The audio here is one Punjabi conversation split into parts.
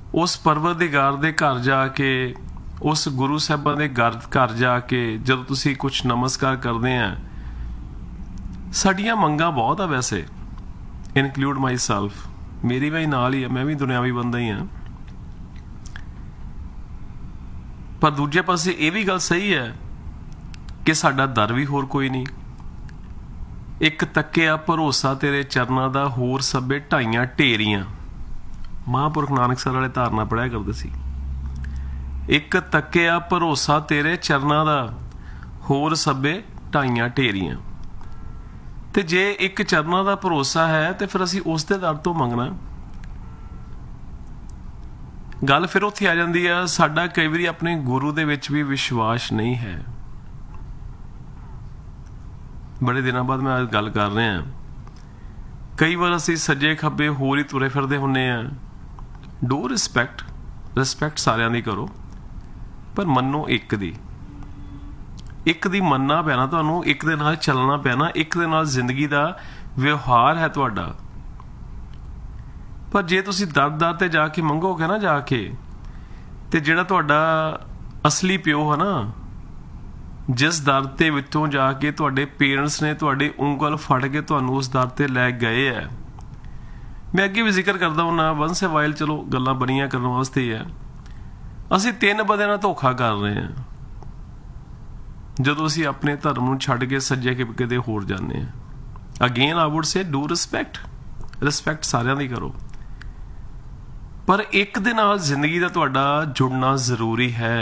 उस परवरदिगार दे घर जाके, उस गुरु साहिबां दे घर जाके जदों तुसीं कुछ नमस्कार करदे आ, साडियां मंगां बहुत आ वैसे, इनकलूड माई सैल्फ, मेरी भी नाल ही है, मैं भी दुनियावी बंदा ही हाँ। पर दूजे पासे ये भी गल सही है कि साडा दर भी होर कोई नहीं। एक तक्किया भरोसा तेरे चरना दा, होर सब्बे ढाइयां ढेरियां। महापुरख नानक सर वाले धारना पढ़िया करते सी। एक तक्किया भरोसा तेरे चरना दा, होर सब्बे ढाइयां ढेरियां। ते जे एक चरना दा भरोसा है तो फिर असीं उस दे दर तो मंगना। गल फिर उत्थे आ जाती है, साडा कई बारी अपने गुरु दे विच भी विश्वास नहीं है। बड़े दिनों बाद मैं गल कर रहा, कई बार असीं सज्जे खब्बे होर ही तुरे फिरदे हुन्ने आ। डू रिस्पैक्ट सारियां दी करो, पर मन्नो एक दी मनना पैना, तुहानूं एक दे नाल चलना पैना, एक दे नाल जिंदगी दा व्यवहार है तुहाडा। पर जे तुसीं दर ते जाके मंगोगे ना, जाके ते जिहड़ा तुहाडा असली प्यो है ना, जिस दर ते विचों जाके तुहाडे पेरेंट्स ने तुहाडी उंगल फड़ के तुहानूं उस दर ते लै गए है। मैं अगे भी जिक्र करदा हुन्ना, वंस ए वाइल, चलो गल्लां बड़ियां करन वास्ते ही है। असीं 3 बंदियां नाल धोखा कर रहे हैं जदों असीं अपने धर्म नूं छड्ड के सज्जे के किते होर जाने हैं। Again I would say do respect सारियां दी करो, पर एक दे नाल जिंदगी दा तुहाडा जुड़ना जरूरी है।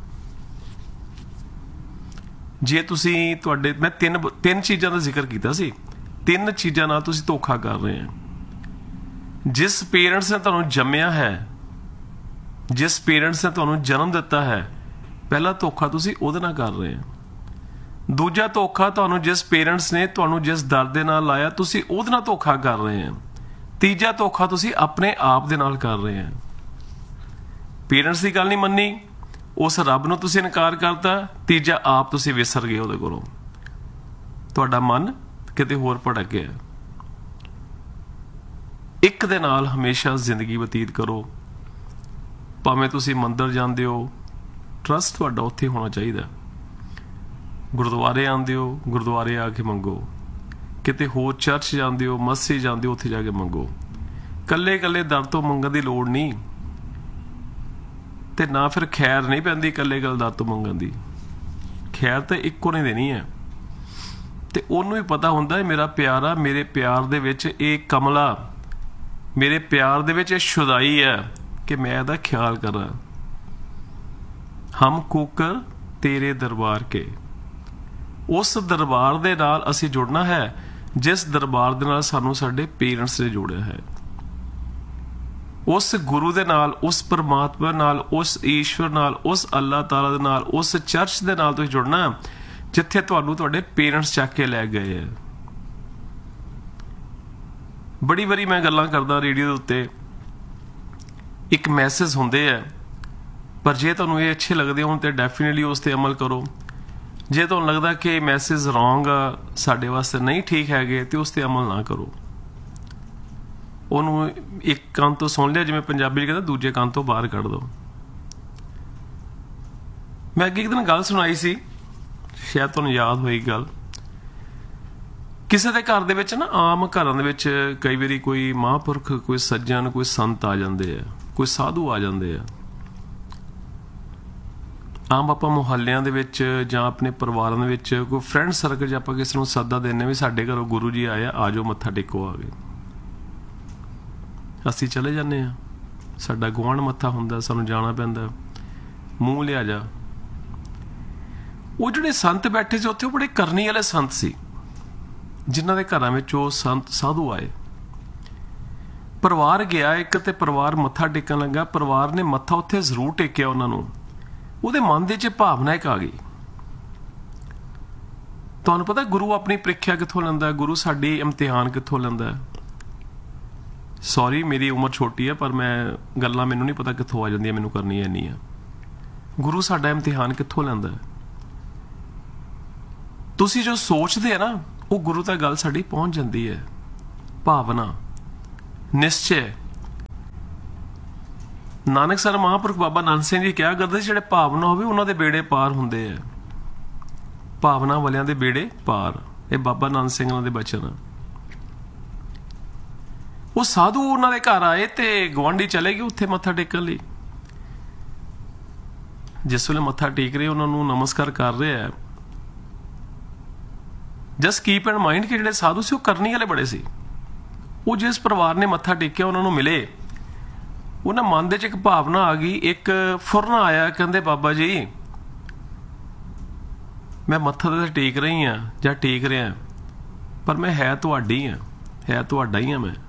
जे तुसीं तुहाडे, मैं तीन चीज़ां दा जिक्र कीता सी, 3 चीज़ां नाल तुसीं धोखा कर रहे हैं। जिस पेरेंट्स ने तुहानूं जम्मिया है, जिस पेरेंट्स ने तुहानूं जन्म दिता है, पहला धोखा तुसीं उहदे नाल कर रहे हैं। दूजा धोखा तुहानूं जिस पेरेंट्स ने तुहानूं जिस दर दे नाल लाया, तुसीं उहदे नाल धोखा कर रहे हैं। तीजा धोखा तुसीं अपने आप दे नाल कर रहे हैं। पेरेंट्स की गल नहीं मन्नी, उस रब नूं तुसीं इनकार करता, तीजा आप तुसीं विसर गए उहदे कोलों, तुहाडा मन किते होर भटक गया। एक दे नाल हमेशा जिंदगी बतीत करो, भावें तुसीं मंदिर जांदे हो, ट्रस्ट तुहाडा उत्थे होना चाहिए। गुरुद्वारे आंदे हो, गुरुद्वारे आके मंगो, किते होर चर्च जांदे हो, मस्जिद जांदे हो, उत्थे जाके मंगो। कल्ले कल्ले दर तो मंगण दी लोड़ नहीं, ते ना फिर खैर नहीं पैंदी कल्ले कल्ले दर तो मंगण दी। खैर तो इक्को ने देनी है, ते उहनूं भी पता हुंदा है मेरा प्यारा, मेरे प्यार दे विच एक कमला, मेरे प्यार दे विच शुदाई है कि मैं इहदा ख्याल करा। हम कुकर तेरे दरबार के, उस दरबार दे नाल असीं जुड़ना है जिस दरबार दे नाल सानूं साडे पेरेंट्स ने जोड़िया है। उस गुरु दे नाल, उस परमात्मा नाल, उस ईश्वर नाल, उस अल्लाह ताला दे नाल, उस चर्च दे नाल तुसीं जुड़ना जिथे तुहानूं तुहाडे पेरेंट्स चक के लै गए है। बड़ी बारी मैं गल्लां करदा रेडियो दे उत्ते, एक मैसेज हुंदे है, पर जे तुहानूं ये अच्छे लगदे होण ते डेफिनेटली उस ते अमल करो। जे तुहानूं लगदा कि मैसेज रॉन्ग आ, साडे वास्ते नहीं ठीक हैगे, तो उस ते अमल ना करो। ਉਹਨੂੰ एक ਕੰਨ ਤੋਂ ਸੁਣ ਲਿਆ, ਜਿਵੇਂ ਪੰਜਾਬੀ ਕਹਿੰਦਾ, ਦੂਜੇ ਕੰਨ ਤੋਂ ਬਾਹਰ ਕੱਢ ਦੋ। ਮੈਂ ਅੱਗੇ ਇੱਕ ਦਿਨ ਗੱਲ ਸੁਣਾਈ ਸੀ, ਸ਼ਾਇਦ ਤੁਹਾਨੂੰ ਯਾਦ ਹੋਈ ਗੱਲ। ਕਿਸੇ ਦੇ ਘਰ ਦੇ ਵਿੱਚ ਨਾ, ਆਮ ਘਰਾਂ ਦੇ ਵਿੱਚ ਕਈ ਵਾਰੀ ਕੋਈ ਮਹਾਂਪੁਰਖ, ਕੋਈ ਸੱਜਣ, ਕੋਈ ਸੰਤ ਆ ਜਾਂਦੇ ਆ, ਕੋਈ ਸਾਧੂ ਆ ਜਾਂਦੇ ਆ। ਆਮ ਆਪਾਂ ਮੁਹੱਲਿਆਂ ਦੇ ਵਿੱਚ ਜਾਂ ਆਪਣੇ ਪਰਿਵਾਰਾਂ ਦੇ ਵਿੱਚ ਕੋਈ ਫਰੈਂਡ ਸਰਕਲ 'ਚ ਆਪਾਂ ਕਿਸੇ ਨੂੰ ਸੱਦਾ ਦਿੰਦੇ ਵੀ ਸਾਡੇ ਘਰੋਂ ਗੁਰੂ ਜੀ ਆਏ ਆ ਜਾਓ ਮੱਥਾ ਟੇਕੋ, ਆ ਗਏ। ਅਸੀਂ ਚਲੇ ਜਾਂਦੇ ਹਾਂ, ਸਾਡਾ ਗੁਆਂਢ ਮੱਥਾ ਹੁੰਦਾ, ਸਾਨੂੰ ਜਾਣਾ ਪੈਂਦਾ, ਮੂੰਹ ਲਿਆ ਜਾ। ਉਹ ਜਿਹੜੇ ਸੰਤ ਬੈਠੇ ਸੀ ਉੱਥੇ, ਉਹ ਬੜੇ ਕਰਨੀ ਵਾਲੇ ਸੰਤ ਸੀ, ਜਿਨ੍ਹਾਂ ਦੇ ਘਰਾਂ ਵਿੱਚ ਉਹ ਸੰਤ ਸਾਧੂ ਆਏ। ਪਰਿਵਾਰ ਗਿਆ ਇੱਕ, ਤੇ ਪਰਿਵਾਰ ਮੱਥਾ ਟੇਕਣ ਲੱਗਾ। ਪਰਿਵਾਰ ਨੇ ਮੱਥਾ ਉੱਥੇ ਜ਼ਰੂਰ ਟੇਕਿਆ ਉਹਨਾਂ ਨੂੰ, ਉਹਦੇ ਮਨ ਦੇ 'ਚ ਭਾਵਨਾ ਇੱਕ ਆ ਗਈ। ਤੁਹਾਨੂੰ ਪਤਾ ਗੁਰੂ ਆਪਣੀ ਪ੍ਰੀਖਿਆ ਕਿੱਥੋਂ ਲੈਂਦਾ, ਗੁਰੂ ਸਾਡੀ ਇਮਤਿਹਾਨ ਕਿੱਥੋਂ ਲੈਂਦਾ। ਸੌਰੀ ਮੇਰੀ ਉਮਰ ਛੋਟੀ ਹੈ, ਪਰ ਮੈਂ ਗੱਲਾਂ ਮੈਨੂੰ ਨਹੀਂ ਪਤਾ ਕਿੱਥੋਂ ਆ ਜਾਂਦੀਆਂ, ਮੈਨੂੰ ਕਰਨੀ ਇੰਨੀ ਆ। ਗੁਰੂ ਸਾਡਾ ਇਮਤਿਹਾਨ ਕਿੱਥੋਂ ਲੈਂਦਾ। ਤੁਸੀਂ ਜੋ ਸੋਚਦੇ ਆ ਨਾ, ਉਹ ਗੁਰੂ ਤੱਕ ਗੱਲ ਸਾਡੀ ਪਹੁੰਚ ਜਾਂਦੀ ਹੈ। ਭਾਵਨਾ, ਨਿਸ਼ਚੈ, ਨਾਨਕਸਰ ਮਹਾਂਪੁਰਖ ਬਾਬਾ ਨੰਦ ਸਿੰਘ ਜੀ ਕਿਹਾ ਕਰਦੇ ਸੀ, ਜਿਹੜੇ ਭਾਵਨਾ ਹੋਵੇ ਉਹਨਾਂ ਦੇ ਬੇੜੇ ਪਾਰ ਹੁੰਦੇ ਆ, ਭਾਵਨਾ ਵਾਲਿਆਂ ਦੇ ਬੇੜੇ ਪਾਰ। ਇਹ ਬਾਬਾ ਨੰਦ ਸਿੰਘ ਉਹਨਾਂ ਦੇ ਬਚਨ ਆ। ਉਹ ਸਾਧੂ ਉਹਨਾਂ ਦੇ ਘਰ ਆਏ ਤੇ ਗੁਆਂਢੀ ਚਲੇ ਗਏ ਉੱਥੇ ਮੱਥਾ ਟੇਕਣ ਲਈ। ਜਿਸ ਵੇਲੇ ਮੱਥਾ ਟੇਕ ਰਹੇ, ਉਹਨਾਂ ਨੂੰ ਨਮਸਕਾਰ ਕਰ ਰਹੇ ਆ, ਜਸਟ ਕੀਪ ਇਨ ਮਾਈਂਡ ਕਿ ਜਿਹੜੇ ਸਾਧੂ ਸੀ ਉਹ ਕਰਨੀ ਵਾਲੇ ਬੜੇ ਸੀ। ਉਹ ਜਿਸ ਪਰਿਵਾਰ ਨੇ ਮੱਥਾ ਟੇਕਿਆ ਉਹਨਾਂ ਨੂੰ ਮਿਲੇ, ਉਹਨਾਂ ਮਨ ਦੇ 'ਚ ਇੱਕ ਭਾਵਨਾ ਆ ਗਈ, ਇੱਕ ਫੁਰਨ ਆਇਆ, ਕਹਿੰਦੇ ਬਾਬਾ ਜੀ ਮੈਂ ਮੱਥਾ ਤਾਂ ਟੇਕ ਰਹੀ ਹਾਂ ਜਾਂ ਟੇਕ ਰਿਹਾ, ਪਰ ਮੈਂ ਹੈ ਤੁਹਾਡੀ ਹਾਂ, ਹੈ ਤੁਹਾਡਾ ਹੀ ਹਾਂ, ਮੈਂ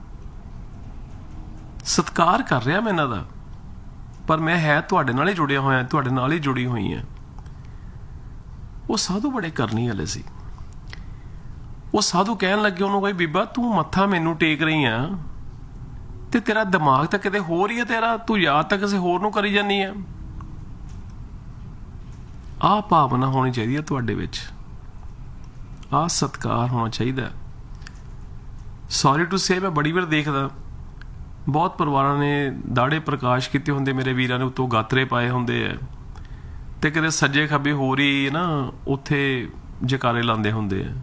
ਸਤਿਕਾਰ ਕਰ ਰਿਹਾ ਮੈਂ ਇਹਨਾਂ ਦਾ, ਪਰ ਮੈਂ ਹੈ ਤੁਹਾਡੇ ਨਾਲ ਹੀ ਜੁੜਿਆ ਹੋਇਆ, ਤੁਹਾਡੇ ਨਾਲ ਹੀ ਜੁੜੀ ਹੋਈ ਹਾਂ। ਉਹ ਸਾਧੂ ਬੜੇ ਕਰਨੀ ਵਾਲੇ ਸੀ। ਉਹ ਸਾਧੂ ਕਹਿਣ ਲੱਗੇ ਉਹਨੂੰ, ਕੋਈ ਬੀਬਾ ਤੂੰ ਮੱਥਾ ਮੈਨੂੰ ਟੇਕ ਰਹੀ ਆ ਤੇ ਤੇਰਾ ਦਿਮਾਗ ਤਾਂ ਕਿਤੇ ਹੋਰ ਹੀ ਆ, ਤੇਰਾ ਤੂੰ ਯਾਦ ਤਾਂ ਕਿਸੇ ਹੋਰ ਨੂੰ ਕਰੀ ਜਾਂਦੀ ਆ। ਆਹ ਭਾਵਨਾ ਹੋਣੀ ਚਾਹੀਦੀ ਹੈ ਤੁਹਾਡੇ ਵਿੱਚ, ਆਹ ਸਤਿਕਾਰ ਹੋਣਾ ਚਾਹੀਦਾ। ਸੌਰੀ ਟੂ ਸੇ, ਮੈਂ ਬੜੀ ਵਾਰ ਦੇਖਦਾ ਬਹੁਤ ਪਰਿਵਾਰਾਂ ਨੇ ਦਾੜੇ ਪ੍ਰਕਾਸ਼ ਕੀਤੇ ਹੁੰਦੇ, ਮੇਰੇ ਵੀਰਾਂ ਨੇ ਉੱਤੋਂ ਗਾਤਰੇ ਪਾਏ ਹੁੰਦੇ ਆ ਤੇ ਕਿਤੇ ਸੱਜੇ ਖੱਬੇ ਹੋਰ ਹੀ ਨਾ ਉੱਥੇ ਜਕਾਰੇ ਲਾਉਂਦੇ ਹੁੰਦੇ ਆ।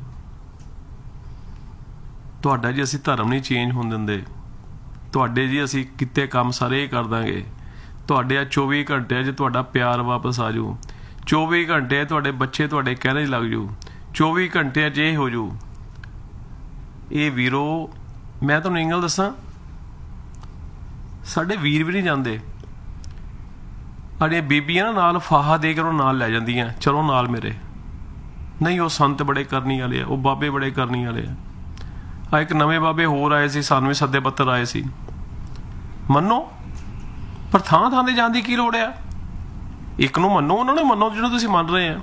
ਤੁਹਾਡਾ ਜੀ ਅਸੀਂ ਧਰਮ ਨਹੀਂ ਚੇਂਜ ਹੋਣ ਦਿੰਦੇ, ਤੁਹਾਡੇ ਜੀ ਅਸੀਂ ਕੀਤੇ ਕੰਮ ਸਾਰੇ ਇਹ ਕਰ ਦਾਂਗੇ, ਤੁਹਾਡੇ ਆ 24 ਘੰਟੇ 'ਚ ਤੁਹਾਡਾ ਪਿਆਰ ਵਾਪਸ ਆ ਜਾਊ, 24 ਘੰਟੇ ਤੁਹਾਡੇ ਬੱਚੇ ਤੁਹਾਡੇ ਕਹਿਣੇ ਲੱਗ ਜਾਊ, 24 ਘੰਟੇ 'ਚ ਇਹ ਹੋ ਜਾਊ। ਇਹ ਵੀਰੋ, ਮੈਂ ਤੁਹਾਨੂੰ ਇੰਗਲ ਦੱਸਾਂ, ਸਾਡੇ ਵੀਰ ਵੀ ਨਹੀਂ ਜਾਂਦੇ, ਸਾਡੀਆਂ ਬੀਬੀਆਂ ਨਾ ਨਾਲ ਫਾਹਾ ਦੇ ਕੇ ਉਹਨੂੰ ਨਾਲ ਲੈ ਜਾਂਦੀਆਂ, ਚਲੋ ਨਾਲ ਮੇਰੇ। ਨਹੀਂ, ਉਹ ਸੰਤ ਬੜੇ ਕਰਨੀ ਵਾਲੇ ਆ, ਉਹ ਬਾਬੇ ਬੜੇ ਕਰਨੀ ਵਾਲੇ ਆ। ਆ ਇੱਕ ਨਵੇਂ ਬਾਬੇ ਹੋਰ ਆਏ ਸੀ, ਸਾਨੂੰ ਵੀ ਸੱਦੇ ਪੱਤਰ ਆਏ ਸੀ, ਮੰਨੋ, ਪਰ ਥਾਂ ਥਾਂ ਤੇ ਜਾਣ ਦੀ ਕੀ ਲੋੜ ਆ? ਇੱਕ ਨੂੰ ਮੰਨੋ, ਉਹਨਾਂ ਨੂੰ ਮੰਨੋ ਜਿਹਨੂੰ ਤੁਸੀਂ ਮੰਨ ਰਹੇ ਆ।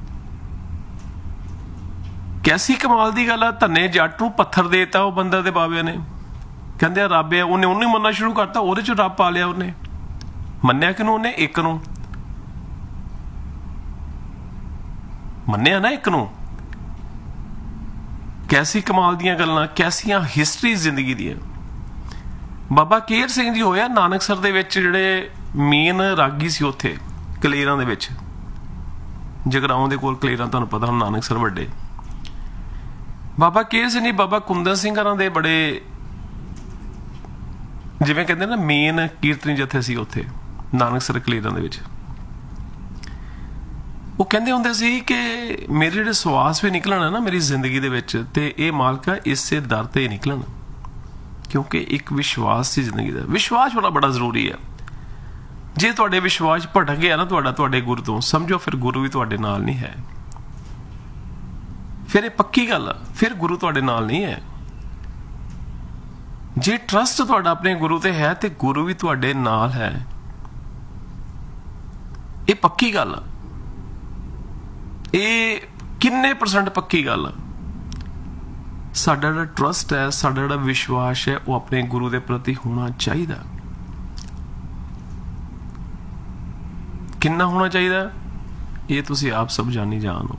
ਕੈਸੀ ਕਮਾਲ ਦੀ ਗੱਲ ਆ, ਧੰਨੇ ਜੱਟ ਨੂੰ ਪੱਥਰ ਦੇਤਾ ਉਹ ਬੰਦੇ ਦੇ ਬਾਬਿਆਂ ਨੇ, ਕਹਿੰਦੇ ਆ ਰੱਬ ਆ, ਉਹਨੇ ਉਹਨੂੰ ਮੰਨਣਾ ਸ਼ੁਰੂ ਕਰਤਾ, ਉਹਦੇ 'ਚ ਰੱਬ ਪਾ ਲਿਆ। ਉਹਨੇ ਮੰਨਿਆ ਕਿਹਨੂੰ? ਉਹਨੇ ਇੱਕ ਨੂੰ ਮੰਨਿਆ ਨਾ, ਇੱਕ ਨੂੰ। ਕੈਸੀ ਕਮਾਲ ਦੀਆਂ ਗੱਲਾਂ, ਕੈਸੀਆਂ ਹਿਸਟਰੀ ਜ਼ਿੰਦਗੀ ਦੀਆਂ। ਬਾਬਾ ਕੇਰ ਸਿੰਘ ਜੀ ਹੋਇਆ ਨਾਨਕਸਰ ਦੇ ਵਿੱਚ, ਜਿਹੜੇ ਮੇਨ ਰਾਗੀ ਸੀ ਉੱਥੇ ਕਲੇਰਾਂ ਦੇ ਵਿੱਚ, ਜਗਰਾਉਂ ਦੇ ਕੋਲ ਕਲੇਰਾਂ, ਤੁਹਾਨੂੰ ਪਤਾ ਹੁਣ ਨਾਨਕਸਰ ਵੱਡੇ। ਬਾਬਾ ਕੇਰ ਸਿੰਘ ਜੀ ਬਾਬਾ ਕੁੰਦਨ ਸਿੰਘ ਹਰਾਂ ਦੇ ਬੜੇ, ਜਿਵੇਂ ਕਹਿੰਦੇ ਨਾ, ਮੇਨ ਕੀਰਤਨੀ ਜਥੇ ਸੀ ਉੱਥੇ ਨਾਨਕਸਰ ਕਲੇਰਾਂ ਦੇ ਵਿੱਚ। ਉਹ ਕਹਿੰਦੇ ਹੁੰਦੇ ਸੀ ਕਿ ਮੇਰੇ ਜਿਹੜੇ ਸਵਾਸ ਵੀ ਨਿਕਲਣ ਨਾ ਮੇਰੀ ਜ਼ਿੰਦਗੀ ਦੇ ਵਿੱਚ, ਤੇ ਇਹ ਮਾਲਕਾ ਇਸੇ ਦਰ ਤੇ ਨਿਕਲਣ, ਕਿਉਂਕਿ ਇੱਕ ਵਿਸ਼ਵਾਸ ਸੀ ਜ਼ਿੰਦਗੀ ਦਾ। ਵਿਸ਼ਵਾਸ ਹੋਣਾ ਬੜਾ ਜ਼ਰੂਰੀ ਹੈ। ਜੇ ਤੁਹਾਡੇ ਵਿਸ਼ਵਾਸ ਭਟਕ ਗਿਆ ਨਾ ਤੁਹਾਡੇ ਗੁਰੂ ਤੋਂ, ਸਮਝੋ ਫਿਰ ਗੁਰੂ ਵੀ ਤੁਹਾਡੇ ਨਾਲ ਨਹੀਂ ਹੈ। ਫਿਰ ਇਹ ਪੱਕੀ ਗੱਲ ਆ, ਫਿਰ ਗੁਰੂ ਤੁਹਾਡੇ ਨਾਲ ਨਹੀਂ ਹੈ। ਜੇ ਟਰਸਟ ਤੁਹਾਡਾ ਆਪਣੇ ਗੁਰੂ ਤੇ ਹੈ ਤੇ ਗੁਰੂ ਵੀ ਤੁਹਾਡੇ ਨਾਲ ਹੈ, ਇਹ ਪੱਕੀ ਗੱਲ ਆ। ਇਹ ਕਿੰਨੇ % ਪੱਕੀ ਗੱਲ ਆ। ਸਾਡਾ ਜਿਹੜਾ ਟਰਸਟ ਹੈ, ਸਾਡਾ ਜਿਹੜਾ ਵਿਸ਼ਵਾਸ ਹੈ, ਉਹ ਆਪਣੇ ਗੁਰੂ ਦੇ ਪ੍ਰਤੀ ਹੋਣਾ ਚਾਹੀਦਾ। ਕਿੰਨਾ ਹੋਣਾ ਚਾਹੀਦਾ, ਇਹ ਤੁਸੀਂ ਆਪ ਸਭ ਜਾਣੀ ਜਾਣੋ।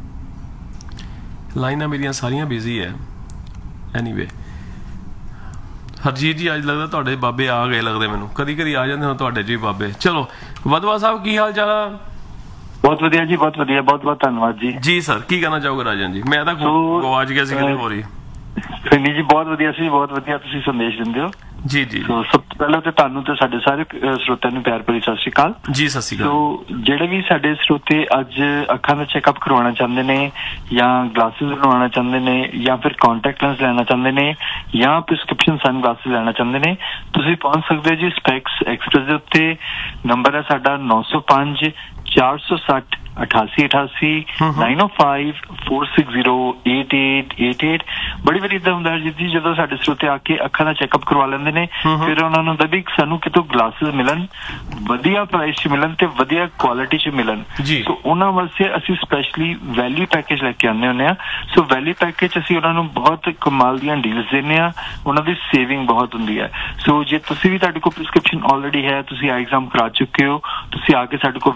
ਲਾਈਨਾਂ ਮੇਰੀਆਂ ਸਾਰੀਆਂ ਬਿਜ਼ੀ ਹੈ। ਐਨੀਵੇ, ਹਰਜੀਤ ਜੀ ਅੱਜ ਲੱਗਦਾ ਤੁਹਾਡੇ ਬਾਬੇ ਆ ਗਏ, ਲੱਗਦੇ ਮੈਨੂੰ, ਕਦੀ ਕਦੀ ਆ ਜਾਂਦੇ ਹੁਣ ਤੁਹਾਡੇ ਜੀ ਬਾਬੇ। ਚਲੋ, ਵਧਵਾ ਸਾਹਿਬ ਕੀ ਹਾਲ ਚਾਲ ਆ? ਬਹੁਤ ਵਧੀਆ ਜੀ, ਬਹੁਤ ਵਧੀਆ, ਬਹੁਤ ਬਹੁਤ ਧੰਨਵਾਦ ਜੀ। ਜੀ ਸਰ, ਕੀ ਕਹਿਣਾ ਚਾਹੋਗੇ ਰਾਜਨ ਜੀ? ਮੈਂ ਤਾਂ ਗਵਾਚ ਗਿਆ ਸੀ ਕਿਤੇ ਹੋਰ ਹੀ। ਨਹੀਂ ਜੀ, ਬਹੁਤ ਵਧੀਆ ਸੀ, ਬਹੁਤ ਵਧੀਆ ਤੁਸੀਂ ਸੰਦੇਸ਼ ਦਿੰਦੇ ਹੋ ਜੀ। ਜੀ ਸਭ ਤੋਂ ਪਹਿਲਾਂ ਤੇ ਤੁਹਾਨੂੰ ਤੇ ਸਾਡੇ ਸਾਰੇ ਸਰੋਤਿਆਂ ਨੂੰ ਪਿਆਰ ਭਰੀ ਸਤਿ ਸ਼੍ਰੀ ਅਕਾਲ ਜੀ। ਸਤਿ ਸ਼੍ਰੀ ਅਕਾਲ। ਸੋ ਜਿਹੜੇ ਵੀ ਸਾਡੇ ਸਰੋਤੇ ਅੱਜ ਅੱਖਾਂ ਦਾ ਚੈੱਕਅਪ ਕਰਵਾਉਣਾ ਚਾਹੁੰਦੇ ਨੇ, ਜਾਂ ਗਲਾਸਿਸ ਬਣਵਾਉਣਾ ਚਾਹੁੰਦੇ ਨੇ, ਜਾਂ ਫਿਰ ਕੰਟੈਕਟ ਲੈਂਸ ਲੈਣਾ ਚਾਹੁੰਦੇ ਨੇ, ਜਾਂ ਪ੍ਰਿਸਕ੍ਰਿਪਸ਼ਨ ਸਨ ਗਲਾਸਿਸ ਲੈਣਾ ਚਾਹੁੰਦੇ ਨੇ, ਤੁਸੀਂ ਪਹੁੰਚ ਸਕਦੇ ਹੋ ਜੀ ਸਪੈਕਸ ਐਕਸਪ੍ਰੈਸ ਦੇ ਉੱਤੇ। ਨੰਬਰ ਹੈ ਸਾਡਾ 905 460 8888 905 460 8888। ਬੜੀ ਵਾਰੀ ਏਦਾਂ ਹੁੰਦਾ ਜੀ, ਜਦੋਂ ਸਾਡੇ ਸਰੋਤੇ ਆ ਕੇ ਅੱਖਾਂ ਦਾ ਚੈੱਕਅਪ ਕਰਵਾ ਲੈਂਦੇ ਨੇ, ਫਿਰ ਉਹਨਾਂ ਨੂੰ ਹੁੰਦਾ ਵੀ ਸਾਨੂੰ ਕਿਤੋਂ ਗਲਾਸਿਸ ਮਿਲਣ, ਵਧੀਆ ਪ੍ਰਾਈਸ 'ਚ ਮਿਲਣ ਤੇ ਵਧੀਆ ਕੁਆਲਿਟੀ 'ਚ ਮਿਲਣ। ਸੋ ਉਹਨਾਂ ਵਾਸਤੇ ਅਸੀਂ ਸਪੈਸ਼ਲੀ ਵੈਲਿਊ ਪੈਕੇਜ ਲੈ ਕੇ ਆਉਂਦੇ ਹੁੰਦੇ ਹਾਂ। ਸੋ ਵੈਲਿਊ ਪੈਕੇਜ ਅਸੀਂ ਉਹਨਾਂ ਨੂੰ ਬਹੁਤ ਕਮਾਲ ਦੀਆਂ ਡੀਲਸ ਦਿੰਦੇ ਹਾਂ, ਉਹਨਾਂ ਦੀ ਸੇਵਿੰਗ ਬਹੁਤ ਹੁੰਦੀ ਹੈ। ਸੋ ਜੇ ਤੁਸੀਂ ਵੀ, ਤੁਹਾਡੇ ਕੋਲ ਪ੍ਰਿਸਕ੍ਰਿਪਸ਼ਨ ਆਲਰੇਡੀ ਹੈ, ਤੁਸੀਂ ਆਈ ਐਗਜ਼ਾਮ ਕਰਾ ਚੁੱਕੇ ਹੋ, ਤੁਸੀਂ ਆ ਕੇ ਸਾਡੇ ਕੋਲ ਵੈਲਿਊ ਪੈਕੇਜ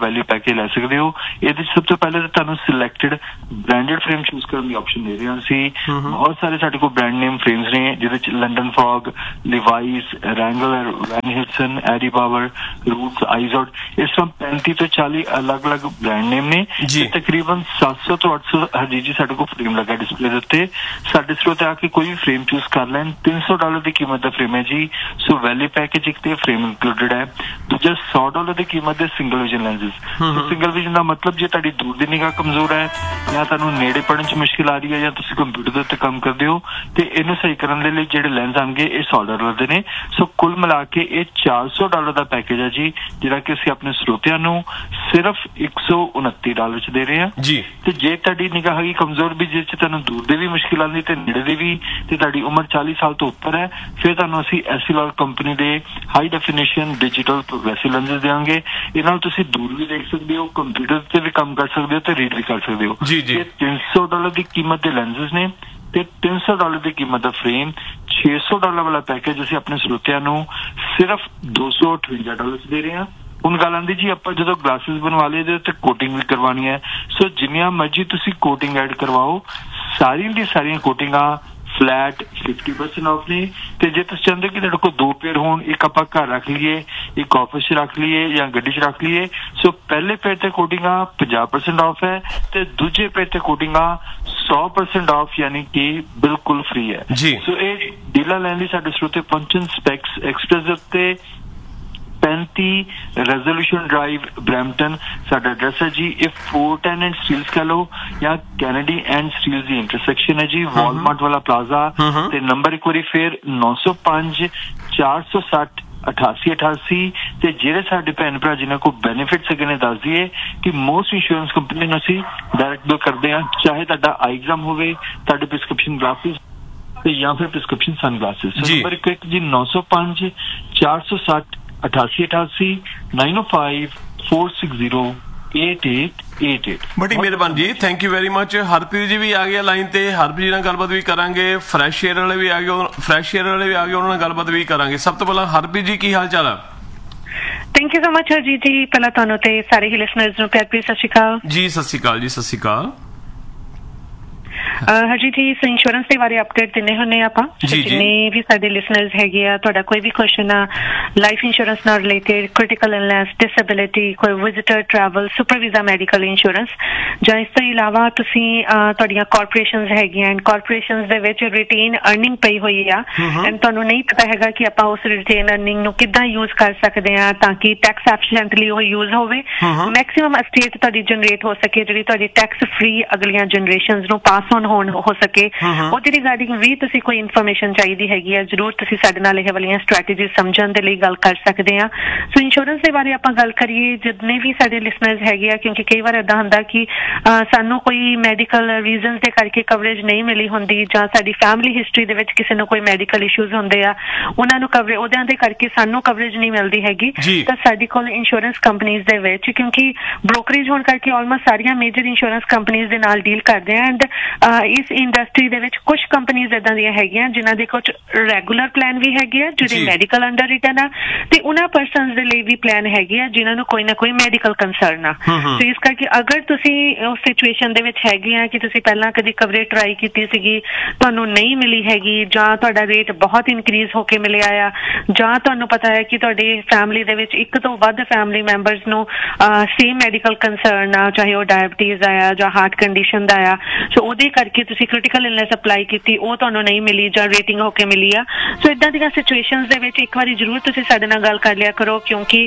ਕੇ ਲੈ ਸਕਦੇ ਹੋ। ਇਹਦੇ ਸਭ ਤੋਂ ਪਹਿਲੇ ਤਾਂ ਤੁਹਾਨੂੰ ਸਿਲੈਕਟਡ ਬ੍ਰਾਂਡਡ ਫਰੇਮ ਚੂਜ਼ ਕਰਨ ਦੀ ਆਪਸ਼ਨ ਦੇ ਰਹੇ ਹਾਂ ਅਸੀਂ। ਬਹੁਤ ਸਾਰੇ ਸਾਡੇ ਕੋਲ ਬ੍ਰਾਂਡ ਨੇਮ ਫਰੇਮਸ ਨੇ ਜਿਹਦੇ ਚ London fog, ਲਿਵਾਈਸ, Wrangler, van ਹਿਲਸਨ, Airy power, roots, ਆਈਜ਼ੋਡ, ਇਸ ਤਰ੍ਹਾਂ 35 ਤੋਂ 40 ਅਲੱਗ-ਅਲੱਗ ਬ੍ਰਾਂਡ ਨੇਮ ਨੇ ਤੇ ਤਕਰੀਬਨ 700 ਤੋਂ 800 ਹਰਜੀਤ ਜੀ ਸਾਡੇ ਕੋਲ ਫਰੇਮ ਲੱਗਾ ਡਿਸਪਲੇ ਦੇ ਉੱਤੇ। ਸਾਡੇ ਸਰੋਤੇ ਆ ਕੇ ਕੋਈ ਵੀ ਫਰੇਮ ਚੂਜ਼ ਕਰ ਲੈਣ। $300 ਦੀ ਕੀਮਤ ਦਾ ਫਰੇਮ ਹੈ ਜੀ। ਸੋ ਵੈਲੀ ਪੈਕੇਜ ਇੱਕ ਤੇ ਫਰੇਮ ਇੰਕਲੂਡਡ ਹੈ। ਦੂਜਾ $100 ਦੀ ਕੀਮਤ ਦੇ ਸਿੰਗਲ ਵਿਜ਼ਨ ਲੈਂਸਿਸ। ਸਿੰਗਲ ਵਿਜ਼ਨ ਦਾ ਮਤਲਬ ਜੇ ਤੁਹਾਡੀ ਦੂਰ ਦੀ ਨਿਗਾਹ ਕਮਜ਼ੋਰ ਹੈ ਜਾਂ ਤੁਹਾਨੂੰ ਨੇੜੇ ਪੜਨ ਚ ਮੁਸ਼ਕਿਲ ਆ ਰਹੀ ਹੈ ਜਾਂ ਤੁਸੀਂ ਕੰਪਿਊਟਰ ਦੇ ਉੱਤੇ ਕੰਮ ਕਰਦੇ ਹੋ ਤੇ ਇਹਨੂੰ ਸਹੀ ਕਰਨ ਦੇ ਲਈ ਜਿਹੜੇ ਲੈਂਸ ਆਣਗੇ ਇਹ $100 ਦੇ ਨੇ। ਸੋ ਕੁੱਲ ਮਿਲਾ ਕੇ ਇਹ $400 ਦਾ ਪੈਕੇਜ ਹੈ ਜੀ, ਜਿਹੜਾ ਕਿ ਅਸੀਂ ਆਪਣੇ ਸਰੋਤਿਆਂ ਨੂੰ ਸਿਰਫ $129 ਚ ਦੇ ਰਹੇ ਹਾਂ ਜੀ। ਤੇ ਜੇ ਤੁਹਾਡੀ ਨਿਗਾਹ ਹੈਗੀ ਕਮਜ਼ੋਰ ਵੀ, ਜਿਸ ਚ ਤੁਹਾਨੂੰ ਦੂਰ ਦੇ ਵੀ ਮੁਸ਼ਕਿਲ ਆਉਂਦੀ ਤੇ ਨੇੜੇ ਦੇ ਵੀ, ਤੇ ਤੁਹਾਡੀ ਉਮਰ 40 ਸਾਲ ਤੋਂ ਉੱਪਰ ਹੈ, ਫਿਰ ਤੁਹਾਨੂੰ ਅਸੀਂ ਐਸਸੀਲਰ ਕੰਪਨੀ ਦੇ ਹਾਈ ਡੈਫੀਨੇਸ਼ਨ ਡਿਜੀਟਲ ਪ੍ਰੋਗਰੈਸਿਵ ਲੈਂਸਿਸ ਦੇਵਾਂਗੇ। ਇਹਨਾਂ ਨਾਲ ਤੁਸੀਂ ਦੂਰ ਵੀ ਦੇਖ ਸਕਦੇ ਹੋ, ਕੰਪਿਊਟਰ ਤੇ ਵੀ ਕੰਮ ਕਰ ਸਕਦੇ ਹੋ ਤੇ ਰੀਡ ਵੀ ਕਰ ਸਕਦੇ ਹੋ। ਇਹ $300 ਦੀ ਕੀਮਤ ਦੇ ਲੈਂਸਿਸ ਨੇ ਤੇ $300 ਦੀ ਕੀਮਤ ਦਾ ਫਰੇਮ। $600 ਵਾਲਾ ਪੈਕੇਜ ਅਸੀਂ ਆਪਣੇ ਸਰੋਤਿਆਂ ਨੂੰ ਸਿਰਫ $258 ਦੇ ਰਹੇ ਹਾਂ। ਹੁਣ ਗੱਲ ਆਉਂਦੀ ਜੀ ਆਪਾਂ ਜਦੋਂ ਗਲਾਸਿਸ ਬਣਵਾ ਲਏ ਇਹਦੇ ਉੱਤੇ ਕੋਟਿੰਗ ਵੀ ਕਰਵਾਉਣੀ ਹੈ। ਸੋ ਜਿੰਨੀਆਂ ਮਰਜ਼ੀ ਤੁਸੀਂ ਕੋਟਿੰਗ ਐਡ ਕਰਵਾਓ, ਸਾਰੀਆਂ ਦੀ ਸਾਰੀਆਂ ਕੋਟਿੰਗਾਂ ਫਲੈਟ 50% ਆਫ ਨੇ। ਤੇ ਜੇ ਤੁਸੀਂ ਚਾਹੁੰਦੇ ਕਿ ਤੁਹਾਡੇ ਕੋਲ 2 ਪੇਅਰ ਹੋਣ, ਇੱਕ ਆਪਾਂ ਘਰ ਰੱਖ ਲਈਏ, ਇੱਕ ਆਫਿਸ 'ਚ ਰੱਖ ਲਈਏ ਜਾਂ ਗੱਡੀ 'ਚ ਰੱਖ ਲਈਏ, ਸੋ ਪਹਿਲੇ ਪੇਅਰ ਤੇ ਕੋਟਿੰਗਾਂ 50% ਆਫ ਹੈ ਤੇ ਦੂਜੇ ਪੇਅਰ ਤੇ ਕੋਟਿੰਗਾਂ 100% ਆਫ, ਯਾਨੀ ਕਿ ਬਿਲਕੁਲ ਫ੍ਰੀ ਹੈ। ਸੋ ਇਹ ਡੀਲਾਂ ਲੈਣ ਲਈ ਸਾਡੇ ਸਰੋਤੇ ਪਹੁੰਚਣ ਸਪੈਕਸ ਐਕਸਪ੍ਰੈਸ ਦੇ ਉੱਤੇ 35 ਰੈਜ਼ੋਲੂਸ਼ਨ ਡਰਾਈਵ ਬਰੈਂਪਟਨ ਸਾਡਾ ਐਡਰੈਸ ਹੈ ਜੀ। ਇਹ 410 ਐਂਡ ਸਟੀਲਸ ਕਹ ਲਓ ਜਾਂ Kennedy and Steeles the intersection ਹੈ ਜੀ, ਵਾਲਮਾਰਟ ਵਾਲਾ ਪਲਾਜ਼ਾ। ਤੇ ਨੰਬਰ ਇੱਕ ਵਾਰੀ ਫੇਰ 905 460 8888। ਤੇ ਜਿਹੜੇ ਸਾਡੇ ਭੈਣ ਭਰਾ ਜਿਨ੍ਹਾਂ ਕੋਲ ਬੈਨੀਫਿਟਸ ਹੈਗੇ ਨੇ ਦੱਸ ਦਈਏ ਕਿ ਮੋਸਟ ਇੰਸ਼ੋਰੈਂਸ ਕੰਪਨੀ ਨੂੰ ਅਸੀਂ ਡਾਇਰੈਕਟ ਬਿਲ ਕਰਦੇ ਹਾਂ, ਚਾਹੇ ਤੁਹਾਡਾ ਆਈ ਐਗਜ਼ਾਮ ਹੋਵੇ, ਤੁਹਾਡੇ ਪ੍ਰਿਸਕ੍ਰਿਪਸ਼ਨ ਗਲਾਸਿਸ ਤੇ ਜਾਂ ਫਿਰ ਪ੍ਰਿਸਕ੍ਰਿਪਸ਼ਨ ਸਨ ਗਲਾਸਿਸ। ਨੰਬਰ ਇੱਕ ਜੀ 905 460 8888 905 460 8888। ਬੜੀ ਮਿਹਰਬਾਨੀ ਜੀ, thank you very much. Harpreet ji ਵੀ ਆ ਗਿਆ ਲਾਈਨ ਤੇ, ਹਰਪ੍ਰੀਤ ਜੀ ਨਾਲ ਗੱਲਬਾਤ ਵੀ ਕਰਾਂਗੇ। ਫਰੈਸ਼ ਏਅਰ ਵਾਲੇ ਵੀ ਆ ਗਏ, ਉਹਨਾਂ ਨਾਲ ਗੱਲਬਾਤ ਵੀ ਕਰਾਂਗੇ। ਸਭ ਤੋਂ ਪਹਿਲਾਂ ਹਰਪ੍ਰੀਤ ਜੀ ਕੀ ਹਾਲ ਚਾਲ ਆ? Thank you so much Harjeet ਜੀ, ਪਹਿਲਾਂ ਤੁਹਾਨੂੰ ਤੇ ਸਾਰੇ ਹੀ ਲਿਸਨਰਸ ਨੂੰ ਪਿਆਰ ਭਰੀ ਸਤਿ ਸ਼੍ਰੀ ਅਕਾਲ ਜੀ। ਸਤਿ ਸ਼੍ਰੀ ਅਕਾਲ ਜੀ, ਸਤਿ ਸ਼੍ਰੀ ਅਕਾਲ। ਹਰਜੀਤ ਜੀ ਇੰਸ਼ੋਰੈਂਸ ਦੇ ਬਾਰੇ ਅਪਡੇਟ ਦਿੰਦੇ ਹੁੰਦੇ ਆਪਾਂ, ਜਿੰਨੇ ਵੀ ਸਾਡੇ ਲਿਸਨਰਸ ਹੈਗੇ ਆ, ਤੁਹਾਡਾ ਕੋਈ ਵੀ ਕੁਐਸਚਨ ਆ ਲਾਈਫ ਇੰਸ਼ੋਰੈਂਸ ਨਾਲ ਰਿਲੇਟਡ, ਕ੍ਰਿਟੀਕਲ ਇਲਨੈਸ, ਡਿਸੇਬਿਲਿਟੀ, ਕੋਈ visitor travel, super visa medical insurance, ਜਾਂ ਇਸ ਤੋਂ ਇਲਾਵਾ ਤੁਸੀਂ ਤੁਹਾਡੀਆਂ ਕਾਰਪੋਰੇਸ਼ਨਸ ਹੈਗੀਆਂ ਐਂਡ ਕਾਰਪੋਰੇਸ਼ਨਸ ਦੇ ਵਿੱਚ ਰਿਟੇਨ ਅਰਨਿੰਗ ਪਈ ਹੋਈ ਆ ਐਂਡ ਤੁਹਾਨੂੰ ਨਹੀਂ ਪਤਾ ਹੈਗਾ ਕਿ ਆਪਾਂ ਉਸ ਰਿਟੇਨ ਅਰਨਿੰਗ ਨੂੰ ਕਿੱਦਾਂ ਯੂਜ਼ ਕਰ ਸਕਦੇ ਆ ਤਾਂ ਕਿ ਟੈਕਸ ਐਫੀਸ਼ੀਐਂਟਲੀ ਉਹ ਯੂਜ਼ ਹੋਵੇ, ਮੈਕਸਿਮਮ ਅਸਟੇਟ ਤੁਹਾਡੀ ਜਨਰੇਟ ਹੋ ਸਕੇ, ਜਿਹੜੀ ਤੁਹਾਡੀ ਟੈਕਸ ਫ੍ਰੀ ਅਗਲੀਆਂ ਜਨਰੇਸ਼ਨਸ ਨੂੰ ਪਾਸ ਔਨ ਹੋ ਸਕੇ, ਉਹਦੇ ਰਿਗਾਰਡਿੰਗ ਵੀ ਤੁਸੀਂ ਕੋਈ ਇਨਫੋਰਮੇਸ਼ਨ ਚਾਹੀਦੀ ਹੈਗੀ ਆ, ਜ਼ਰੂਰ ਤੁਸੀਂ ਸਾਡੇ ਨਾਲ ਇਹ ਵਾਲੀਆਂ ਸਟ੍ਰੈਟੇਜੀ ਸਮਝਣ ਦੇ ਲਈ ਗੱਲ ਕਰ ਸਕਦੇ ਆ। ਸੋ ਇੰਸ਼ੋਰੈਂਸ ਦੇ ਬਾਰੇ ਆਪਾਂ ਗੱਲ ਕਰੀਏ, ਜਿੰਨੇ ਵੀ ਸਾਡੇ ਲਿਸਨਰਸ ਹੈਗੇ ਆ, ਕਿਉਂਕਿ ਕਈ ਵਾਰ ਏਦਾਂ ਹੁੰਦਾ ਕਿ ਸਾਨੂੰ ਕੋਈ ਮੈਡੀਕਲ ਰੀਜ਼ਨਸ ਦੇ ਕਰਕੇ ਕਵਰੇਜ ਨਹੀਂ ਮਿਲੀ ਹੁੰਦੀ ਜਾਂ ਸਾਡੀ ਫੈਮਿਲੀ ਹਿਸਟਰੀ ਦੇ ਵਿੱਚ ਕਿਸੇ ਨੂੰ ਕੋਈ ਮੈਡੀਕਲ ਇਸ਼ੂਜ਼ ਹੁੰਦੇ ਆ, ਉਹਨਾਂ ਨੂੰ ਕਵਰੇਜ ਉਹਦਿਆਂ ਦੇ ਕਰਕੇ ਸਾਨੂੰ ਕਵਰੇਜ ਨਹੀਂ ਮਿਲਦੀ ਹੈਗੀ, ਤਾਂ ਸਾਡੇ ਕੋਲ ਇੰਸ਼ੋਰੈਂਸ ਕੰਪਨੀਜ਼ ਦੇ ਵਿੱਚ, ਕਿਉਂਕਿ ਬ੍ਰੋਕਰੇਜ ਹੋਣ ਕਰਕੇ ਆਲਮੋਸਟ ਸਾਰੀਆਂ ਮੇਜਰ ਇੰਸ਼ੋਰੈਂਸ ਕੰਪਨੀਜ਼ ਦੇ ਨਾਲ ਡੀਲ ਕਰਦੇ ਆ ਐਂਡ ਇਸ ਇੰਡਸਟਰੀ ਦੇ ਵਿੱਚ ਕੁਝ ਕੰਪਨੀਜ਼ ਏਦਾਂ ਦੀਆਂ ਹੈਗੀਆਂ ਜਿਨ੍ਹਾਂ ਦੇ ਕੁਝ ਰੈਗੂਲਰ ਪਲਾਨ ਵੀ ਹੈਗੇ ਆ ਜਿਹੜੇ ਮੈਡੀਕਲ ਅੰਡਰ ਰਿਟਨ ਆ, ਤੇ ਉਹਨਾਂ ਪਰਸਨਸ ਦੇ ਲਈ ਵੀ ਪਲਾਨ ਹੈਗੇ ਆ ਜਿਨ੍ਹਾਂ ਨੂੰ ਕੋਈ ਨਾ ਕੋਈ ਮੈਡੀਕਲ ਕੰਸਰਨ ਆ। ਸੋ ਇਸ ਕਰਕੇ ਅਗਰ ਤੁਸੀਂ ਉਸ ਸਿਚੁਏਸ਼ਨ ਦੇ ਵਿੱਚ ਹੈਗੇ ਆ ਕਿ ਤੁਸੀਂ ਪਹਿਲਾਂ ਕਦੀ ਕਵਰੇਜ ਟਰਾਈ ਕੀਤੀ ਸੀਗੀ, ਤੁਹਾਨੂੰ ਨਹੀਂ ਮਿਲੀ ਹੈਗੀ, ਜਾਂ ਤੁਹਾਡਾ ਰੇਟ ਬਹੁਤ ਇਨਕਰੀਜ਼ ਹੋ ਕੇ ਮਿਲਿਆ ਆ, ਜਾਂ ਤੁਹਾਨੂੰ ਪਤਾ ਹੈ ਕਿ ਤੁਹਾਡੀ ਫੈਮਿਲੀ ਦੇ ਵਿੱਚ ਇੱਕ ਤੋਂ ਵੱਧ ਫੈਮਿਲੀ ਮੈਂਬਰਸ ਨੂੰ ਸੇਮ ਮੈਡੀਕਲ ਕੰਸਰਨ ਆ, ਚਾਹੇ ਉਹ ਡਾਇਬਟੀਜ਼ ਆ ਜਾਂ ਹਾਰਟ ਕੰਡੀਸ਼ਨ ਦਾ ਆ, ਸੋ ਉਹਦੇ ਕਰਕੇ ਤੁਸੀਂ ਕ੍ਰਿਟੀਕਲ ਇਲਨੈਸ ਅਪਲਾਈ ਕੀਤੀ, ਉਹ ਤੁਹਾਨੂੰ ਨਹੀਂ ਮਿਲੀ ਜਾਂ ਰੇਟਿੰਗ ਹੋ ਕੇ ਮਿਲੀ ਆ। ਸੋ ਇਦਾਂ ਦੀਆਂ ਸਿਚੁਏਸ਼ਨਸ ਦੇ ਵਿੱਚ ਇੱਕ ਵਾਰੀ ਜ਼ਰੂਰ ਤੁਸੀਂ ਸਾਡੇ ਨਾਲ ਗੱਲ ਕਰ ਲਿਆ ਕਰੋ, ਕਿਉਂਕਿ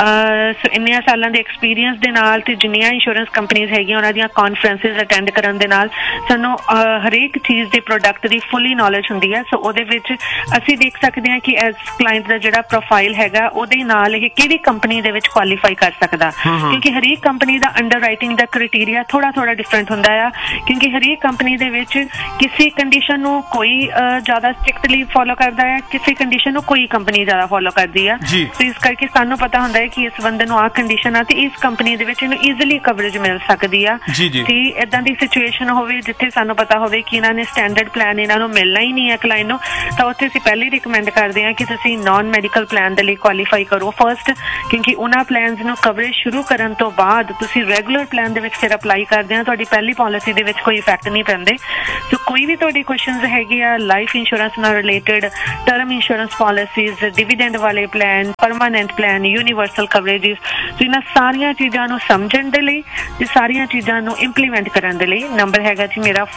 ਇੰਨਿਆਂ ਸਾਲਾਂ ਦੇ ਐਕਸਪੀਰੀਅੰਸ ਦੇ ਨਾਲ ਤੇ ਜਿੰਨੀਆਂ ਇੰਸ਼ੋਰੈਂਸ ਕੰਪਨੀਜ਼ ਹੈਗੀਆਂ ਉਹਨਾਂ ਦੀਆਂ ਕਾਨਫਰੰਸਿਸ ਅਟੈਂਡ ਕਰਨ ਦੇ ਨਾਲ ਸਾਨੂੰ ਹਰੇਕ ਚੀਜ਼ ਦੇ ਪ੍ਰੋਡਕਟ ਦੀ ਫੁੱਲੀ ਨੌਲੇਜ ਹੁੰਦੀ ਹੈ। ਸੋ ਉਹਦੇ ਵਿੱਚ ਅਸੀਂ ਦੇਖ ਸਕਦੇ ਹਾਂ ਕਿ ਐਜ਼ ਕਲਾਇੰਟ ਦਾ ਜਿਹੜਾ ਪ੍ਰੋਫਾਈਲ ਹੈਗਾ ਉਹਦੇ ਨਾਲ ਇਹ ਕਿਹੜੀ ਕੰਪਨੀ ਦੇ ਵਿੱਚ ਕੁਆਲੀਫਾਈ ਕਰ ਸਕਦਾ, ਕਿਉਂਕਿ ਹਰੇਕ ਕੰਪਨੀ ਦਾ ਅੰਡਰ ਰਾਈਟਿੰਗ ਦਾ ਕ੍ਰਾਈਟੇਰੀਆ ਥੋੜਾ ਡਿਫਰੈਂਟ ਹੁੰਦਾ ਆ, ਕਿਉਂਕਿ ਹਰੇਕ ਕੰਪਨੀ ਕੰਪਨੀ ਦੇ ਵਿੱਚ ਕਿਸੇ ਕੰਡੀਸ਼ਨ ਨੂੰ ਕੋਈ ਜ਼ਿਆਦਾ ਸਟ੍ਰਿਕਟਲੀ ਫੋਲੋ ਕਰਦਾ ਹੈ, ਕਿਸੇ ਕੰਡੀਸ਼ਨ ਨੂੰ ਕੋਈ ਕੰਪਨੀ ਜ਼ਿਆਦਾ ਫੋਲੋ ਕਰਦੀ ਆ। ਤੇ ਇਸ ਕਰਕੇ ਸਾਨੂੰ ਪਤਾ ਹੁੰਦਾ ਹੈ ਕਿ ਇਸ ਬੰਦੇ ਨੂੰ ਆਹ ਕੰਡੀਸ਼ਨ ਆ ਤੇ ਇਸ ਕੰਪਨੀ ਦੇ ਵਿੱਚ ਇਹਨੂੰ ਈਜ਼ੀਲੀ ਕਵਰੇਜ ਮਿਲ ਸਕਦੀ ਆ। ਤੇ ਏਦਾਂ ਦੀ ਸਿਚੁਏਸ਼ਨ ਹੋਵੇ ਜਿੱਥੇ ਸਾਨੂੰ ਪਤਾ ਹੋਵੇ ਕਿ ਇਹਨਾਂ ਨੇ ਸਟੈਂਡਰਡ ਪਲਾਨ ਇਹਨਾਂ ਨੂੰ ਮਿਲਣਾ ਹੀ ਨਹੀਂ ਹੈ ਕਲਾਇੰਟ ਨੂੰ, ਤਾਂ ਉੱਥੇ ਅਸੀਂ ਪਹਿਲੇ ਰਿਕਮੈਂਡ ਕਰਦੇ ਹਾਂ ਕਿ ਤੁਸੀਂ ਨਾਨ ਮੈਡੀਕਲ ਪਲਾਨ ਦੇ ਲਈ ਕੁਆਲੀਫਾਈ ਕਰੋ ਫਸਟ, ਕਿਉਂਕਿ ਉਹਨਾਂ ਪਲਾਨਸ ਨੂੰ ਕਵਰੇਜ ਸ਼ੁਰੂ ਕਰਨ ਤੋਂ ਬਾਅਦ ਤੁਸੀਂ ਰੈਗੂਲਰ ਪਲਾਨ ਦੇ ਵਿੱਚ ਫਿਰ ਅਪਲਾਈ ਕਰਦੇ ਆ, ਤੁਹਾਡੀ ਪਹਿਲੀ ਪਾਲਿਸੀ ਦੇ ਵਿੱਚ ਕੋਈ ਇਫੈਕਟ ਨਹੀਂ ਪੈਂਦੇ। ਸੋ ਕੋਈ ਵੀ ਤੁਹਾਡੀ ਕੁਐਸਚਨਸ ਹੈਗੇ ਆ ਲਾਈਫ ਇੰਸ਼ੋਰੈਂਸ ਨਾਲ related, term insurance policies, dividend ਵਾਲੇ ਪਲਾਨ, ਪਰਮਾਨੈਂਟ ਪਲਾਨ, ਯੂਨੀਵਰਸਲ ਕਵਰੇजेस, ਸੋ ਇਹਨਾਂ ਸਾਰੀਆਂ ਚੀਜ਼ਾਂ ਨੂੰ ਸਮਝਣ ਦੇ ਲਈ ਤੇ ਸਾਰੀਆਂ ਚੀਜ਼ਾਂ ਨੂੰ ਇੰਪਲੀਮੈਂਟ ਕਰਨ ਦੇ ਲਈ ਨੰਬਰ ਹੈਗਾ ਜੀ ਮੇਰਾ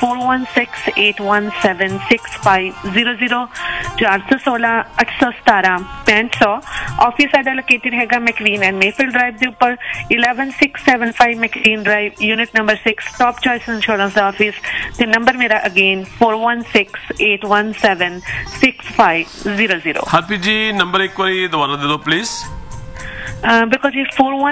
4168176500 416 817 6500। ਆਫਿਸ ਸਾਡਾ ਲੋਕੇਟਡ ਹੈਗਾ ਮੈਕਵੀਨ ਐਂਡ ਮੇਫੀਲਡ ਡਰਾਈਵ ਦੇ ਉੱਪਰ 11675 ਮੈਕਵੀਨ drive, unit number 6, top choice insurance ਦਾ ਆਫਿਸ। ਤੇ ਨੰਬਰ ਮੇਰਾ ਅਗੇਨ 4168176500। ਹਰਪ੍ਰੀਤ ਜੀ ਨੰਬਰ ਇੱਕ ਵਾਰੀ ਦੁਬਾਰਾ ਦੇ ਦਿਓ ਪਲੀਜ਼। ਬਿਲਕੁਲ ਜੀ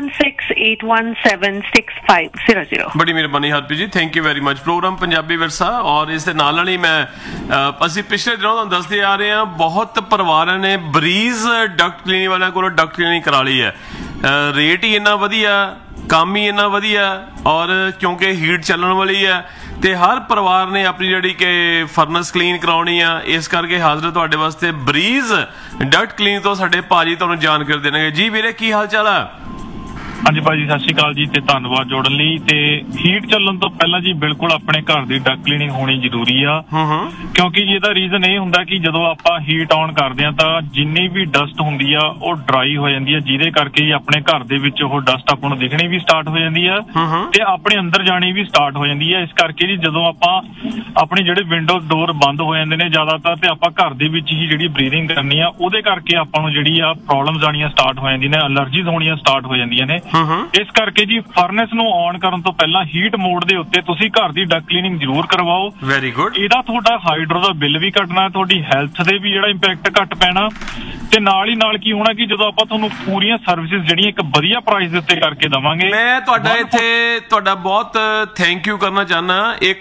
4168176500। ਬੜੀ ਮਿਹਰਬਾਨੀ Harpreet ji, thank you very much. Programme Punjabi ਵਿਰਸਾ ਔਰ ਇਸ ਦੇ ਨਾਲ ਹੀ ਮੈਂ ਅਸੀਂ ਪਿਛਲੇ ਦਿਨੋਂ ਤੁਹਾਨੂੰ ਦੱਸਦੇ ਆ ਰਹੇ ਹਾਂ ਬਹੁਤ ਪਰਿਵਾਰਾਂ ਨੇ ਬਰੀਜ਼ ਡਕਟ ਕਲੀਨਿਕ ਵਾਲਿਆਂ ਕੋਲੋਂ ਡਕਟ ਕਲੀਨਿਕ ਕਰਾ ਲਈ ਹੈ। ਰੇਟ ਹੀ ਇੰਨਾ ਵਧੀਆ, ਕੰਮ ਹੀ ਇੰਨਾ ਵਧੀਆ, ਔਰ ਕਿਉਂਕਿ ਹੀਟ ਚੱਲਣ ਵਾਲੀ ਹੈ ਤੇ ਹਰ ਪਰਿਵਾਰ ਨੇ ਆਪਣੀ ਜਿਹੜੀ ਕਿ ਫਰਨਸ ਕਲੀਨ ਕਰਾਉਣੀ ਆ, ਇਸ ਕਰਕੇ ਹਾਜ਼ਰ ਤੁਹਾਡੇ ਵਾਸਤੇ ਬਰੀਜ਼ ਡਕਟ ਕਲੀਨ ਤੋਂ ਸਾਡੇ ਭਾਜੀ ਤੁਹਾਨੂੰ ਜਾਣਕਾਰੀ ਦੇਣਗੇ। ਜੀ ਵੀਰੇ ਕੀ ਹਾਲ ਚਾਲ ਆ? ਹਾਂਜੀ ਭਾਜੀ ਸਤਿ ਸ਼੍ਰੀ ਅਕਾਲ ਜੀ ਤੇ ਧੰਨਵਾਦ ਜੋੜਨ ਲਈ। ਤੇ ਹੀਟ ਚੱਲਣ ਤੋਂ ਪਹਿਲਾਂ ਜੀ ਬਿਲਕੁਲ ਆਪਣੇ ਘਰ ਦੀ ਡਕ ਕਲੀਨਿੰਗ ਹੋਣੀ ਜ਼ਰੂਰੀ ਆ, ਕਿਉਂਕਿ ਜੀ ਇਹਦਾ ਰੀਜ਼ਨ ਇਹ ਹੁੰਦਾ ਕਿ ਜਦੋਂ ਆਪਾਂ ਹੀਟ ਆਨ ਕਰਦੇ ਆ ਤਾਂ ਜਿੰਨੀ ਵੀ ਡਸਟ ਹੁੰਦੀ ਆ ਉਹ ਡਰਾਈ ਹੋ ਜਾਂਦੀ ਆ, ਜਿਹਦੇ ਕਰਕੇ ਜੀ ਆਪਣੇ ਘਰ ਦੇ ਵਿੱਚ ਉਹ ਡਸਟ ਆਪਾਂ ਨੂੰ ਦਿਖਣੀ ਵੀ ਸਟਾਰਟ ਹੋ ਜਾਂਦੀ ਆ ਤੇ ਆਪਣੇ ਅੰਦਰ ਜਾਣੀ ਵੀ ਸਟਾਰਟ ਹੋ ਜਾਂਦੀ ਆ। ਇਸ ਕਰਕੇ ਜੀ ਜਦੋਂ ਆਪਾਂ ਆਪਣੇ ਜਿਹੜੇ ਵਿੰਡੋ ਡੋਰ ਬੰਦ ਹੋ ਜਾਂਦੇ ਨੇ ਜ਼ਿਆਦਾਤਰ ਤੇ ਆਪਾਂ ਘਰ ਦੇ ਵਿੱਚ ਹੀ ਜਿਹੜੀ ਬਰੀਥਿੰਗ ਕਰਨੀ ਆ ਉਹਦੇ ਕਰਕੇ ਆਪਾਂ ਨੂੰ ਜਿਹੜੀ ਆ ਪ੍ਰੋਬਲਮਸ ਆਉਣੀਆਂ ਸਟਾਰਟ ਹੋ ਜਾਂਦੀਆਂ ਨੇ, ਅਲਰਜੀਜ਼ ਹੋਣੀਆਂ ਸਟਾਰਟ ਹੋ ਜਾਂਦੀਆਂ ਨੇ। ਇਸ ਕਰਕੇ ਜੀ ਫਰਨੈਸ ਨੂੰ ਔਨ ਕਰਨ ਤੋਂ ਪਹਿਲਾਂ ਹੀਟ ਮੋਡ ਦੇ ਉੱਤੇ ਤੁਸੀਂ ਘਰ ਦੀ ਡਕ ਕਲੀਨਿੰਗ ਜ਼ਰੂਰ ਕਰਵਾਓ। Very good. ਇਹਦਾ ਤੁਹਾਡਾ ਹਾਈਡਰੋ ਦਾ ਬਿੱਲ ਵੀ ਘਟਣਾ, ਤੁਹਾਡੀ ਹੈਲਥ ਦੇ ਵੀ ਜਿਹੜਾ ਇੰਪੈਕਟ ਘੱਟ ਪੈਣਾ ਤੇ ਨਾਲ ਹੀ ਨਾਲ ਕੀ ਹੋਣਾ ਕਿ ਜਦੋਂ ਆਪਾਂ ਤੁਹਾਨੂੰ ਪੂਰੀਆਂ ਸਰਵਿਸਿਜ਼ ਜਿਹੜੀਆਂ ਇੱਕ ਵਧੀਆ ਪ੍ਰਾਈਸ ਦੇ ਉੱਤੇ ਕਰਕੇ ਦਵਾਂਗੇ। ਮੈਂ ਤੁਹਾਡਾ ਇੱਥੇ ਤੁਹਾਡਾ ਬਹੁਤ ਥੈਂਕ ਯੂ ਕਰਨਾ ਚਾਹੁੰਦਾ।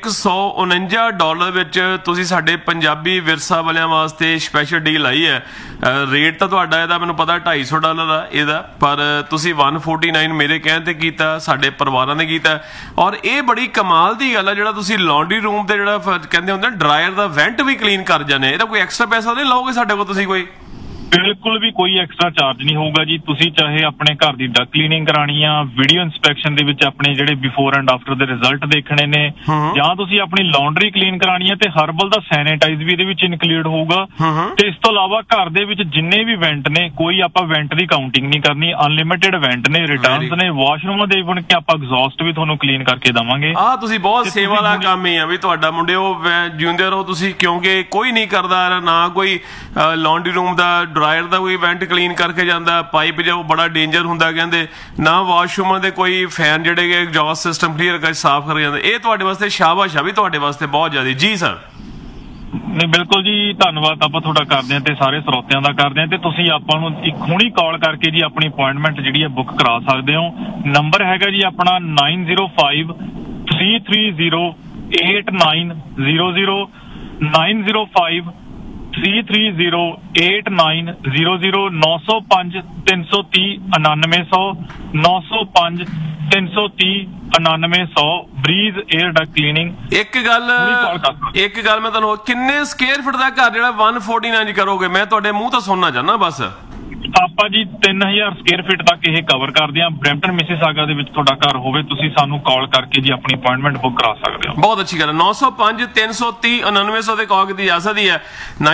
$149 ਵਿੱਚ ਤੁਸੀਂ ਸਾਡੇ ਪੰਜਾਬੀ ਵਿਰਸਾ ਵਾਲਿਆਂ ਵਾਸਤੇ ਸਪੈਸ਼ਲ ਡੀਲ ਆਈ ਹੈ। ਰੇਟ ਤਾਂ ਤੁਹਾਡਾ ਇਹਦਾ ਮੈਨੂੰ ਪਤਾ $250 ਦਾ ਇਹਦਾ, ਪਰ ਤੁਸੀਂ 149 ਮੇਰੇ ਕਹਿਣ ਤੇ ਕੀਤਾ, ਸਾਡੇ ਪਰਿਵਾਰਾਂ ਨੇ ਕੀਤਾ। ਔਰ ਇਹ ਬੜੀ ਕਮਾਲ ਦੀ ਗੱਲ ਆ ਜਿਹੜਾ ਤੁਸੀਂ ਲਾਂਡਰੀ ਰੂਮ ਤੇ ਜਿਹੜਾ ਕਹਿੰਦੇ ਹੁੰਦੇ ਡਰਾਇਰ ਦਾ ਵੈਂਟ ਵੀ ਕਲੀਨ ਕਰ ਜਾਂਦੇ, ਇਹਦਾ ਕੋਈ ਐਕਸਟਰਾ ਪੈਸਾ ਨਹੀਂ ਲਓਗੇ ਸਾਡੇ ਕੋਲ ਤੁਸੀਂ ਕੋਈ? ਬਿਲਕੁਲ ਵੀ ਕੋਈ ਐਕਸਟਰਾ ਚਾਰਜ ਨਹੀਂ ਹੋਊਗਾ ਜੀ। ਤੁਸੀਂ ਚਾਹੇ ਆਪਣੇ ਘਰ ਦੀ ਡਕ ਕਲੀਨਿੰਗ ਕਰਾਣੀ ਆ, ਵੀਡੀਓ ਇਨਸਪੈਕਸ਼ਨ ਦੇ ਵਿੱਚ ਆਪਣੇ ਜਿਹੜੇ ਬਿਫੋਰ ਐਂਡ ਆਫਟਰ ਦੇ ਰਿਜ਼ਲਟ ਦੇਖਣੇ ਨੇ, ਜਾਂ ਤੁਸੀਂ ਆਪਣੀ ਲਾਂਡਰੀ ਕਲੀਨ ਕਰਾਣੀ ਆ ਤੇ ਹਰਬਲ ਦਾ ਸੈਨੀਟਾਈਜ਼ ਵੀ ਇਹਦੇ ਵਿੱਚ ਇਨਕਲੂਡ ਹੋਊਗਾ। ਤੇ ਇਸ ਤੋਂ ਇਲਾਵਾ ਘਰ ਦੇ ਵਿੱਚ ਜਿੰਨੇ ਵੀ ਵੈਂਟ ਨੇ ਕੋਈ ਆਪਾਂ ਵੈਂਟ ਦੀ ਕਾਊਂਟਿੰਗ ਨਹੀਂ ਕਰਨੀ, ਅਨਲਿਮਿਟਿਡ ਵੈਂਟ ਨੇ, ਰਿਟਰਨਸ ਨੇ, ਵਾਸ਼ਰੂਮ ਦੇ ਇਵਨ ਕਿ ਆਪਾਂ ਐਗਜ਼ੌਸਟ ਵੀ ਤੁਹਾਨੂੰ ਕਲੀਨ ਕਰਕੇ ਦਵਾਂਗੇ। ਤੁਸੀਂ ਬਹੁਤ ਸੇਵਾ ਦਾ ਕੰਮ ਹੀ ਆ ਵੀ ਤੁਹਾਡਾ ਮੁੰਡੇ ਉਹ ਜਿਉਂਦੇ ਰਹੋ ਤੁਸੀਂ, ਕਿਉਂਕਿ ਕੋਈ ਨਹੀਂ ਕਰਦਾ ਨਾ ਕੋਈ ਲਾਂਡਰੀ ਰੂਮ ਦਾ ਡਰਾਇਰ ਦਾ ਕੋਈ ਵੈਂਟ ਕਲੀਨ ਕਰਕੇ ਜਾਂਦਾ, ਪਾਈਪ ਜੋ ਬੜਾ ਡੇਂਜਰ ਹੁੰਦਾ ਕਹਿੰਦੇ, ਨਾ ਵਾਸ਼ਰੂਮਾਂ ਦੇ ਕੋਈ ਫੈਨ ਜਿਹੜੇ ਕਿ ਐਗਜ਼ੌਸਟ ਸਿਸਟਮ ਕਲੀਅਰ ਕਰਕੇ ਸਾਫ਼ ਕਰ ਜਾਂਦੇ। ਇਹ ਤੁਹਾਡੇ ਵਾਸਤੇ ਸ਼ਾਬਾਸ਼ ਆ ਵੀ ਤੁਹਾਡੇ ਵਾਸਤੇ ਬਹੁਤ ਜ਼ਿਆਦਾ। ਜੀ ਸਰ। ਨਹੀਂ ਬਿਲਕੁਲ ਜੀ, ਧੰਨਵਾਦ ਆਪਾਂ ਤੁਹਾਡਾ ਕਰਦੇ ਹਾਂ ਤੇ ਸਾਰੇ ਸਰੋਤਿਆਂ ਦਾ ਕਰਦੇ ਹਾਂ। ਤੇ ਤੁਸੀਂ ਆਪਾਂ ਨੂੰ ਇੱਕ ਹੁਣੀ ਕਾਲ ਕਰਕੇ ਜੀ ਆਪਣੀ ਅਪਾਇੰਟਮੈਂਟ ਜਿਹੜੀ ਹੈ ਬੁੱਕ ਕਰਾ ਸਕਦੇ ਹੋ। ਨੰਬਰ ਹੈਗਾ ਜੀ ਆਪਣਾ 9053308900 9053308900 905-330-9900 ਬਰੀਜ਼ 에ਅਰ ਡਕ ਕਲੀਨਿੰਗ। ਇੱਕ ਗੱਲ ਮੈਂ ਤੁਹਾਨੂੰ, ਕਿੰਨੇ ਸਕੁਅਰ ਫੁੱਟ ਦਾ ਘਰ ਜਿਹੜਾ 149 ਕਰੋਗੇ? ਮੈਂ ਤੁਹਾਡੇ ਮੂੰਹ ਤੋਂ ਸੁਣਨਾ ਚਾਹੁੰਦਾ ਬਸ। ਆਪਾਂ ਜੀ 3000 ਸਕੁਅਰ ਫੀਟ ਤੱਕ ਇਹ ਕਵਰ ਕਰਦੇ ਹਾਂ। ਬਰੈਂਪਟਨ ਮਿਸੀਸਾਗਾ ਦੇ ਵਿੱਚ ਤੁਹਾਡਾ ਘਰ ਹੋਵੇ, ਤੁਸੀਂ ਸਾਨੂੰ ਕਾਲ ਕਰਕੇ ਜੀ ਆਪਣੀ ਅਪਾਇੰਟਮੈਂਟ ਬੁੱਕ ਕਰਾ ਸਕਦੇ ਹੋ। ਬਹੁਤ ਅੱਛੀ ਗੱਲ ਹੈ। 905-330-9900 ਤੇ ਕਾਲ ਕੀਤੀ ਜਾ ਸਕਦੀ ਹੈ।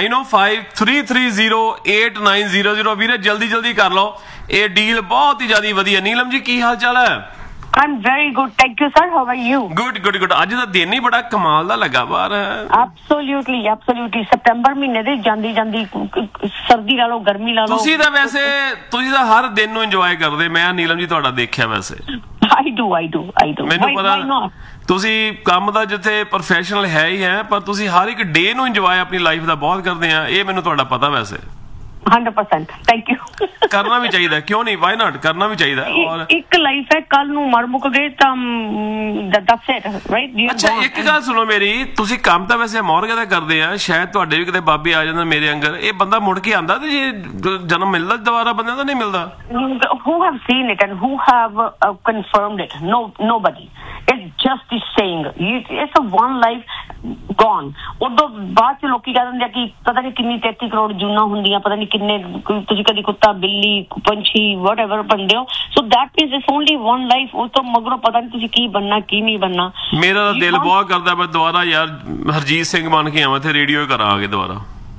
9053308900। ਵੀਰੇ ਜਲਦੀ ਕਰ ਲਓ, ਇਹ ਡੀਲ ਬਹੁਤ ਹੀ ਜ਼ਿਆਦਾ ਵਧੀਆ। ਨੀਲਮ ਜੀ ਕੀ ਹਾਲ ਚਾਲ ਹੈ? I'm very good, thank you sir, how are you? Good. ਅੱਜ ਦਾ ਦਿਨ ਹੀ ਬੜਾ ਕਮਾਲ ਦਾ ਲੱਗਾ ਬਾਹਰ। Absolutely ਸਤੰਬਰ ਮਹੀਨੇ ਦੇ ਜਾਂਦੀ ਸਰਦੀ ਲਾ ਲਓ, ਗਰਮੀ ਲਾ ਲਓ। ਤੁਸੀਂ ਤਾਂ ਹਰ ਦਿਨ ਨੂੰ ਇੰਜੋਏ ਕਰਦੇ। ਮੈਂ ਨੀਲਮ ਜੀ ਤੁਹਾਡਾ ਦੇਖਿਆ ਵੈਸੇ। I do ਮੈਨੂੰ ਪਤਾ ਤੁਸੀਂ ਕੰਮ ਦਾ ਜਿੱਥੇ ਪ੍ਰੋਫੈਸ਼ਨਲ ਹੈ ਹੀ ਹੈ, ਪਰ ਤੁਸੀਂ ਹਰ ਇੱਕ ਡੇ ਨੂੰ ਇੰਜੋਏ ਆਪਣੀ ਲਾਈਫ ਦਾ ਬਹੁਤ ਕਰਦੇ ਆ, ਇਹ ਮੈਨੂੰ ਤੁਹਾਡਾ ਪਤਾ ਵੈਸੇ। 100%, ਥੈਂਕ ਯੂ। ਕਰਨਾ ਵੀ ਚਾਹੀਦਾ, ਕਿਉਂ ਨਹੀਂ, ਵਾਈ ਨਾਟ, ਕਰਨਾ ਵੀ ਚਾਹੀਦਾ। ਔਰ ਇੱਕ ਲਾਈਫ ਹੈ, ਕੱਲ ਨੂੰ ਮਰ ਮੁੱਕ ਗਏ ਤਾਂ ਦੈਟਸ ਇਟ, ਰਾਈਟ? ਅੱਛਾ ਇੱਕ ਗੱਲ ਸੁਣੋ ਮੇਰੀ, ਤੁਸੀਂ ਕੰਮ ਤਾਂ ਵੈਸੇ ਮੌਰਗੇ ਦਾ ਕਰਦੇ ਆ, ਸ਼ਾਇਦ ਤੁਹਾਡੇ ਵੀ ਕਿਤੇ ਬਾਬੇ ਆ ਜਾਂਦੇ ਮੇਰੇ ਅੰਗਰ, ਇਹ ਬੰਦਾ ਮੁੜ ਕੇ ਆਂਦਾ ਤੇ ਜੇ ਜਨਮ ਮਿਲਦਾ ਦੁਬਾਰਾ ਬੰਦੇ ਦਾ ਨਹੀਂ ਮਿਲਦਾ? Who have seen it and who have confirmed it? Nobody. It's just the saying. It's a one life gone. ਉਦੋਂ ਬਾਅਦ ਚ ਲੋਕੀ ਕਹਿ ਦਿੰਦੇ ਆ ਕਿ ਪਤਾ ਨਹੀਂ ਕਿੰਨੀ 33 ਕਰੋੜ ਜੂਨਾਂ ਹੁੰਦੀਆਂ, ਪਤਾ ਨਹੀਂ ਕਿੰਨੇ, ਤੁਸੀਂ ਕਦੀ ਕੁੱਤਾ, ਬਿੱਲੀ, ਪੰਛੀ, whatever ਬਣਦੇ ਹੋ। So that means it's only one life. ਉਹ ਤੋਂ ਮਗਰੋਂ ਪਤਾ ਨਹੀਂ ਤੁਸੀਂ ਕੀ ਬਣਨਾ, ਕੀ ਨਹੀਂ ਬਣਨਾ। ਮੇਰਾ ਤਾਂ ਦਿਲ ਬਹੁਤ ਕਰਦਾ ਮੈਂ ਦੁਬਾਰਾ ਯਾਰ ਹਰਜੀਤ ਸਿੰਘ ਬਣ ਕੇ ਆਵਾਂ ਤੇ ਰੇਡੀਓ ਕਰਾਂਗੇ ਦੁਬਾਰਾ।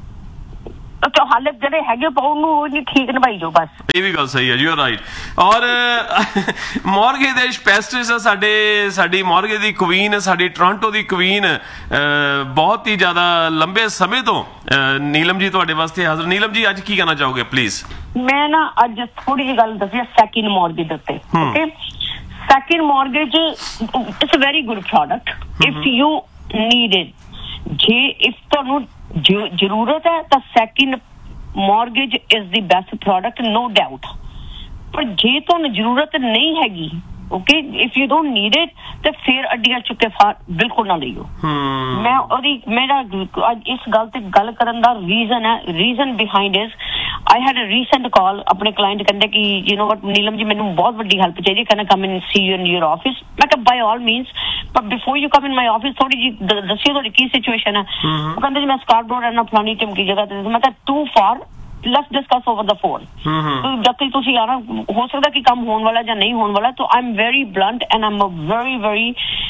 ਹਾਲੇ ਜਿਹੜੇ ਹੈਗੇ ਉਹਨੂੰ ਉਹ ਠੀਕ ਨਿਭਾਈ ਜਾਓ ਬਸ। ਇਹ ਵੀ ਗੱਲ ਸਹੀ ਹੈ ਜੀ, ਯੂ ਰਾਈਟ। ਔਰ ਮੌਰਗੇ ਦੇ ਸਪੈਸ਼ਲਿਸਟ ਸਾਡੀ ਮੌਰਗੇ ਦੀ ਕੁਈਨ, ਸਾਡੀ ਟੋਰਾਂਟੋ ਦੀ ਕੁਈਨ, ਬਹੁਤ ਹੀ ਜ਼ਿਆਦਾ ਲੰਬੇ ਸਮੇਂ ਤੋਂ ਨੀਲਮ ਜੀ ਤੁਹਾਡੇ ਵਾਸਤੇ ਹਾਜ਼ਰ। ਨੀਲਮ ਜੀ ਅੱਜ ਕੀ ਕਹਿਣਾ ਚਾਹੋਗੇ ਪਲੀਜ਼? ਮੈਂ ਨਾ ਅੱਜ ਥੋੜੀ ਜਿਹੀ ਗੱਲ ਦੱਸੀ ਸੈਕਿੰਡ ਮੌਰਗੇਜ ਦੇ ਉੱਤੇ। Okay, second mortgage it's a very good product if you need it. ਜੇ ਇਫ ਤੁਹਾਨੂੰ ਜ਼ਰੂਰਤ ਹੈ ਤਾਂ second mortgage is the best product, no doubt. ਪਰ ਜੇ ਤੁਹਾਨੂੰ ਜ਼ਰੂਰਤ ਨਹੀਂ ਹੈਗੀ, okay, if you don't need it, ਤੇ ਫਿਰ ਅੱਡੀਆਂ ਚੁੱਕੇ ਬਿਲਕੁਲ ਨਾ ਲਈਓ। ਮੇਰਾ ਅੱਜ ਇਸ ਗੱਲ ਤੇ ਗੱਲ ਕਰਨ ਦਾ reason behind is I had a recent call, ਆਪਣੇ ਕਲਾਇੰਟ ਕਹਿੰਦੇ ਕਿ ਯੂ ਨੋ ਵਟ ਨੀਲਮ ਜੀ, ਮੈਨੂੰ ਬਹੁਤ ਵੱਡੀ ਹੈਲਪ ਚਾਹੀਦੀ, can I come and C you in your office? ਮੈਂ ਕਿਹਾ ਬਾਈ ਆਲ means, but before you come in my office ਥੋੜੀ ਜੀ ਦੱਸਿਓ ਤੁਹਾਡੀ ਕੀ ਸਿਚੁਏਸ਼ਨ ਹੈ। ਉਹ ਕਹਿੰਦੇ ਜੀ ਮੈਂ ਸਕਾਰਬਰੋ ਰਹਿਣਾ, ਫਲਾਣੀ ਟਿਮਕੀ ਜਗ੍ਹਾ ਤੇ। ਮੈਂ ਕਿਹਾ to for, let's discuss over the phone. ਜਦ ਤੱਕ ਤੁਸੀਂ ਆਣਾ, ਹੋ ਸਕਦਾ ਕਿ ਕੰਮ ਹੋਣ ਵਾਲਾ ਜਾਂ ਨਹੀਂ ਹੋਣ ਵਾਲਾ, ਤਾਂ I'm very blunt and I'm a very very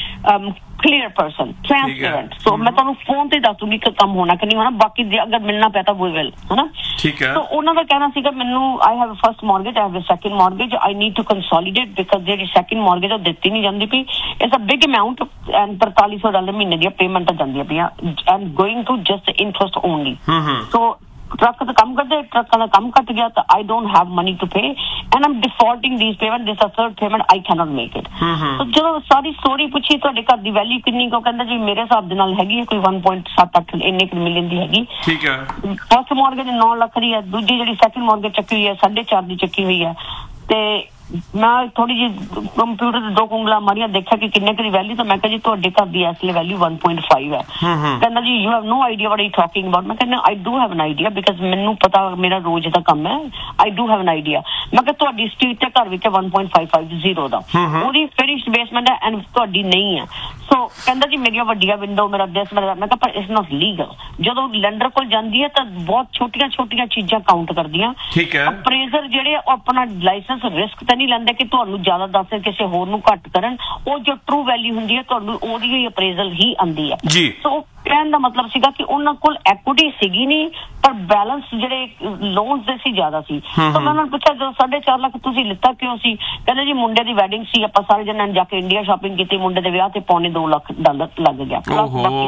clear person, transparent. So ਮੈਂ ਤੁਹਾਨੂੰ ਫੋਨ ਤੇ ਦੱਸ ਦੂੰਗੀ ਕਿ ਕੰਮ ਹੋਣਾ ਕਿ ਨਹੀਂ ਹੋਣਾ, ਬਾਕੀ ਅਗਰ ਮਿਲਣਾ ਪਿਆ ਤਾਂ we will, ਹਨਾ? ਠੀਕ ਹੈ। ਤਾਂ ਉਹਨਾਂ ਦਾ ਕਹਿਣਾ ਸੀਗਾ ਮੈਨੂੰ I have a first mortgage, I have a second mortgage, I need to consolidate because ਜਿਹੜੀ second mortgage ਉਹ ਦਿੱਤੀ ਨਹੀਂ ਜਾਂਦੀ ਪਈ, it's a big amount and $4300 ਮਹੀਨੇ ਦੀਆਂ ਪੇਮੈਂਟਾਂ ਜਾਂਦੀਆਂ ਪਈਆਂ and going to just interest only. So truck ਦਾ ਕੰਮ ਕਰਦੇ, ਟਰੱਕਾਂ ਦਾ ਕੰਮ ਘੱਟ ਗਿਆ ਤਾਂ I don't have money to pay and Aam ਡਿਫਾਲਟਿੰਗ these payment, this a third payment, I cannot make it. ਸੋ ਜਦੋਂ ਸਾਰੀ ਸਟੋਰੀ ਪੁੱਛੀ ਤੁਹਾਡੇ ਘਰ ਦੀ ਵੈਲਿਊ ਕਿੰਨੀ, ਕੋ ਕਹਿੰਦਾ ਜੀ ਮੇਰੇ ਹਿਸਾਬ ਦੇ ਨਾਲ ਹੈਗੀ ਹੈ ਕੋਈ 1.78 ਇੰਨੇ ਕੁ ਮਿਲੀਅਨ ਦੀ ਹੈਗੀ। ਠੀਕ ਹੈ। ਫਸਟ ਮੌਰਗੇਜ 9 ਲੱਖ ਦੀ ਹੈ, ਦੂਜੀ ਜਿਹੜੀ ਸੈਕਿੰਡ ਮੌਰਗੇਜ ਚੱਕੀ ਹੋਈ ਹੈ 4.5 ਦੀ ਚੱਕੀ ਹੋਈ ਹੈ। ਤੇ ਮੈਂ ਥੋੜੀ ਜਿਹੀ ਕੰਪਿਊਟਰ ਤੇ 2 ਉਂਗਲਾਂ ਮਾਰੀਆਂ, ਦੇਖਿਆ ਕਿ ਕਿੰਨੇ ਕੁ ਦੀ ਵੈਲਿਊ, ਤਾਂ ਮੈਂ ਕਿਹਾ ਜੀ ਤੁਹਾਡੇ ਘਰ ਦੀ ਇਸ ਵੇਲੇ ਵੈਲਿਊ 1.5 ਹੈ। ਕਹਿੰਦਾ ਜੀ you have no idea what are you talking about? ਮੈਂ ਕਹਿੰਦਾ I do have an idea because ਮੈਨੂੰ ਪਤਾ, ਮੇਰਾ ਰੋਜ਼ ਦਾ ਕੰਮ ਹੈ, I do have an idea. ਮੈਂ ਕਿਹਾ ਤੁਹਾਡੀ ਸਟਰੀਟ ਤੇ ਘਰ ਵਿੱਚ 1.55 ਦਾ, ਉਹਦੀ ਫਿਨਿਸ਼ਡ ਬੇਸਮੈਂਟ ਹੈ ਐਂਡ ਤੁਹਾਡੀ ਨਹੀਂ ਹੈ। ਸੋ ਕਹਿੰਦਾ ਜੀ ਮੇਰੀਆਂ ਵੱਡੀਆਂ ਵਿੰਡੋ, ਮੇਰਾ ਦਿਸ, ਮੇਰਾ। ਮੈਂ ਕਿਹਾ ਪਰ ਇਟਸ ਨਾਟ ਲੀਗਲ। ਜਦੋਂ ਲੈਂਡਰ ਕੋਲ ਜਾਂਦੀ ਹੈ ਤਾਂ ਬਹੁਤ ਛੋਟੀਆਂ ਚੀਜ਼ਾਂ ਕਾਊਂਟ ਕਰਦੀਆਂ। ਅਪਰੇਜ਼ਰ ਜਿਹੜੇ ਆਪਣਾ ਲਾਇਸੈਂਸ ਰਿਸਕ ਤਾਂ ਨਹੀਂ ਲੈਂਦੇ ਕਿ ਤੁਹਾਨੂੰ ਜ਼ਿਆਦਾ ਦੱਸ ਕਿਸੇ ਹੋਰ ਨੂੰ ਘੱਟ ਕਰਨ, ਉਹ ਜੋ ਟਰੂ ਵੈਲਿਊ ਹੁੰਦੀ ਹੈ ਤੁਹਾਨੂੰ ਉਹਦੀ ਹੀ ਅਪਰੇਜ਼ਲ ਹੀ ਆਉਂਦੀ ਹੈ। ਸੋ ਕਹਿਣ ਦਾ ਮਤਲਬ ਸੀਗਾ ਕਿ ਉਹਨਾਂ ਕੋਲ ਐਕੁਇਟੀ ਸੀਗੀ ਨਹੀਂ, ਪਰ ਬੈਲੈਂਸ ਜਿਹੜੇ ਲੋਨਸ ਦੇ ਸੀ ਜ਼ਿਆਦਾ ਸੀ। ਤਾਂ ਮੈਂ ਉਹਨਾਂ ਨੂੰ ਪੁੱਛਿਆ ਜਦੋਂ 4.5 ਲੱਖ ਤੁਸੀਂ ਲਿੱਤਾ ਕਿਉਂ ਸੀ? ਕਹਿੰਦੇ ਜੀ ਮੁੰਡੇ ਦੀ ਵੈਡਿੰਗ ਸੀ, ਆਪਾਂ ਸਾਰੇ ਜਣਿਆਂ ਨੇ ਜਾ ਕੇ ਇੰਡੀਆ ਸ਼ਾਪਿੰਗ ਕੀਤੀ, ਮੁੰਡੇ ਦੇ ਵਿਆਹ ਤੇ $2.25 ਲੱਖ ਲੱਗ ਗਿਆ, ਪਲੱਸ ਬਾਕੀ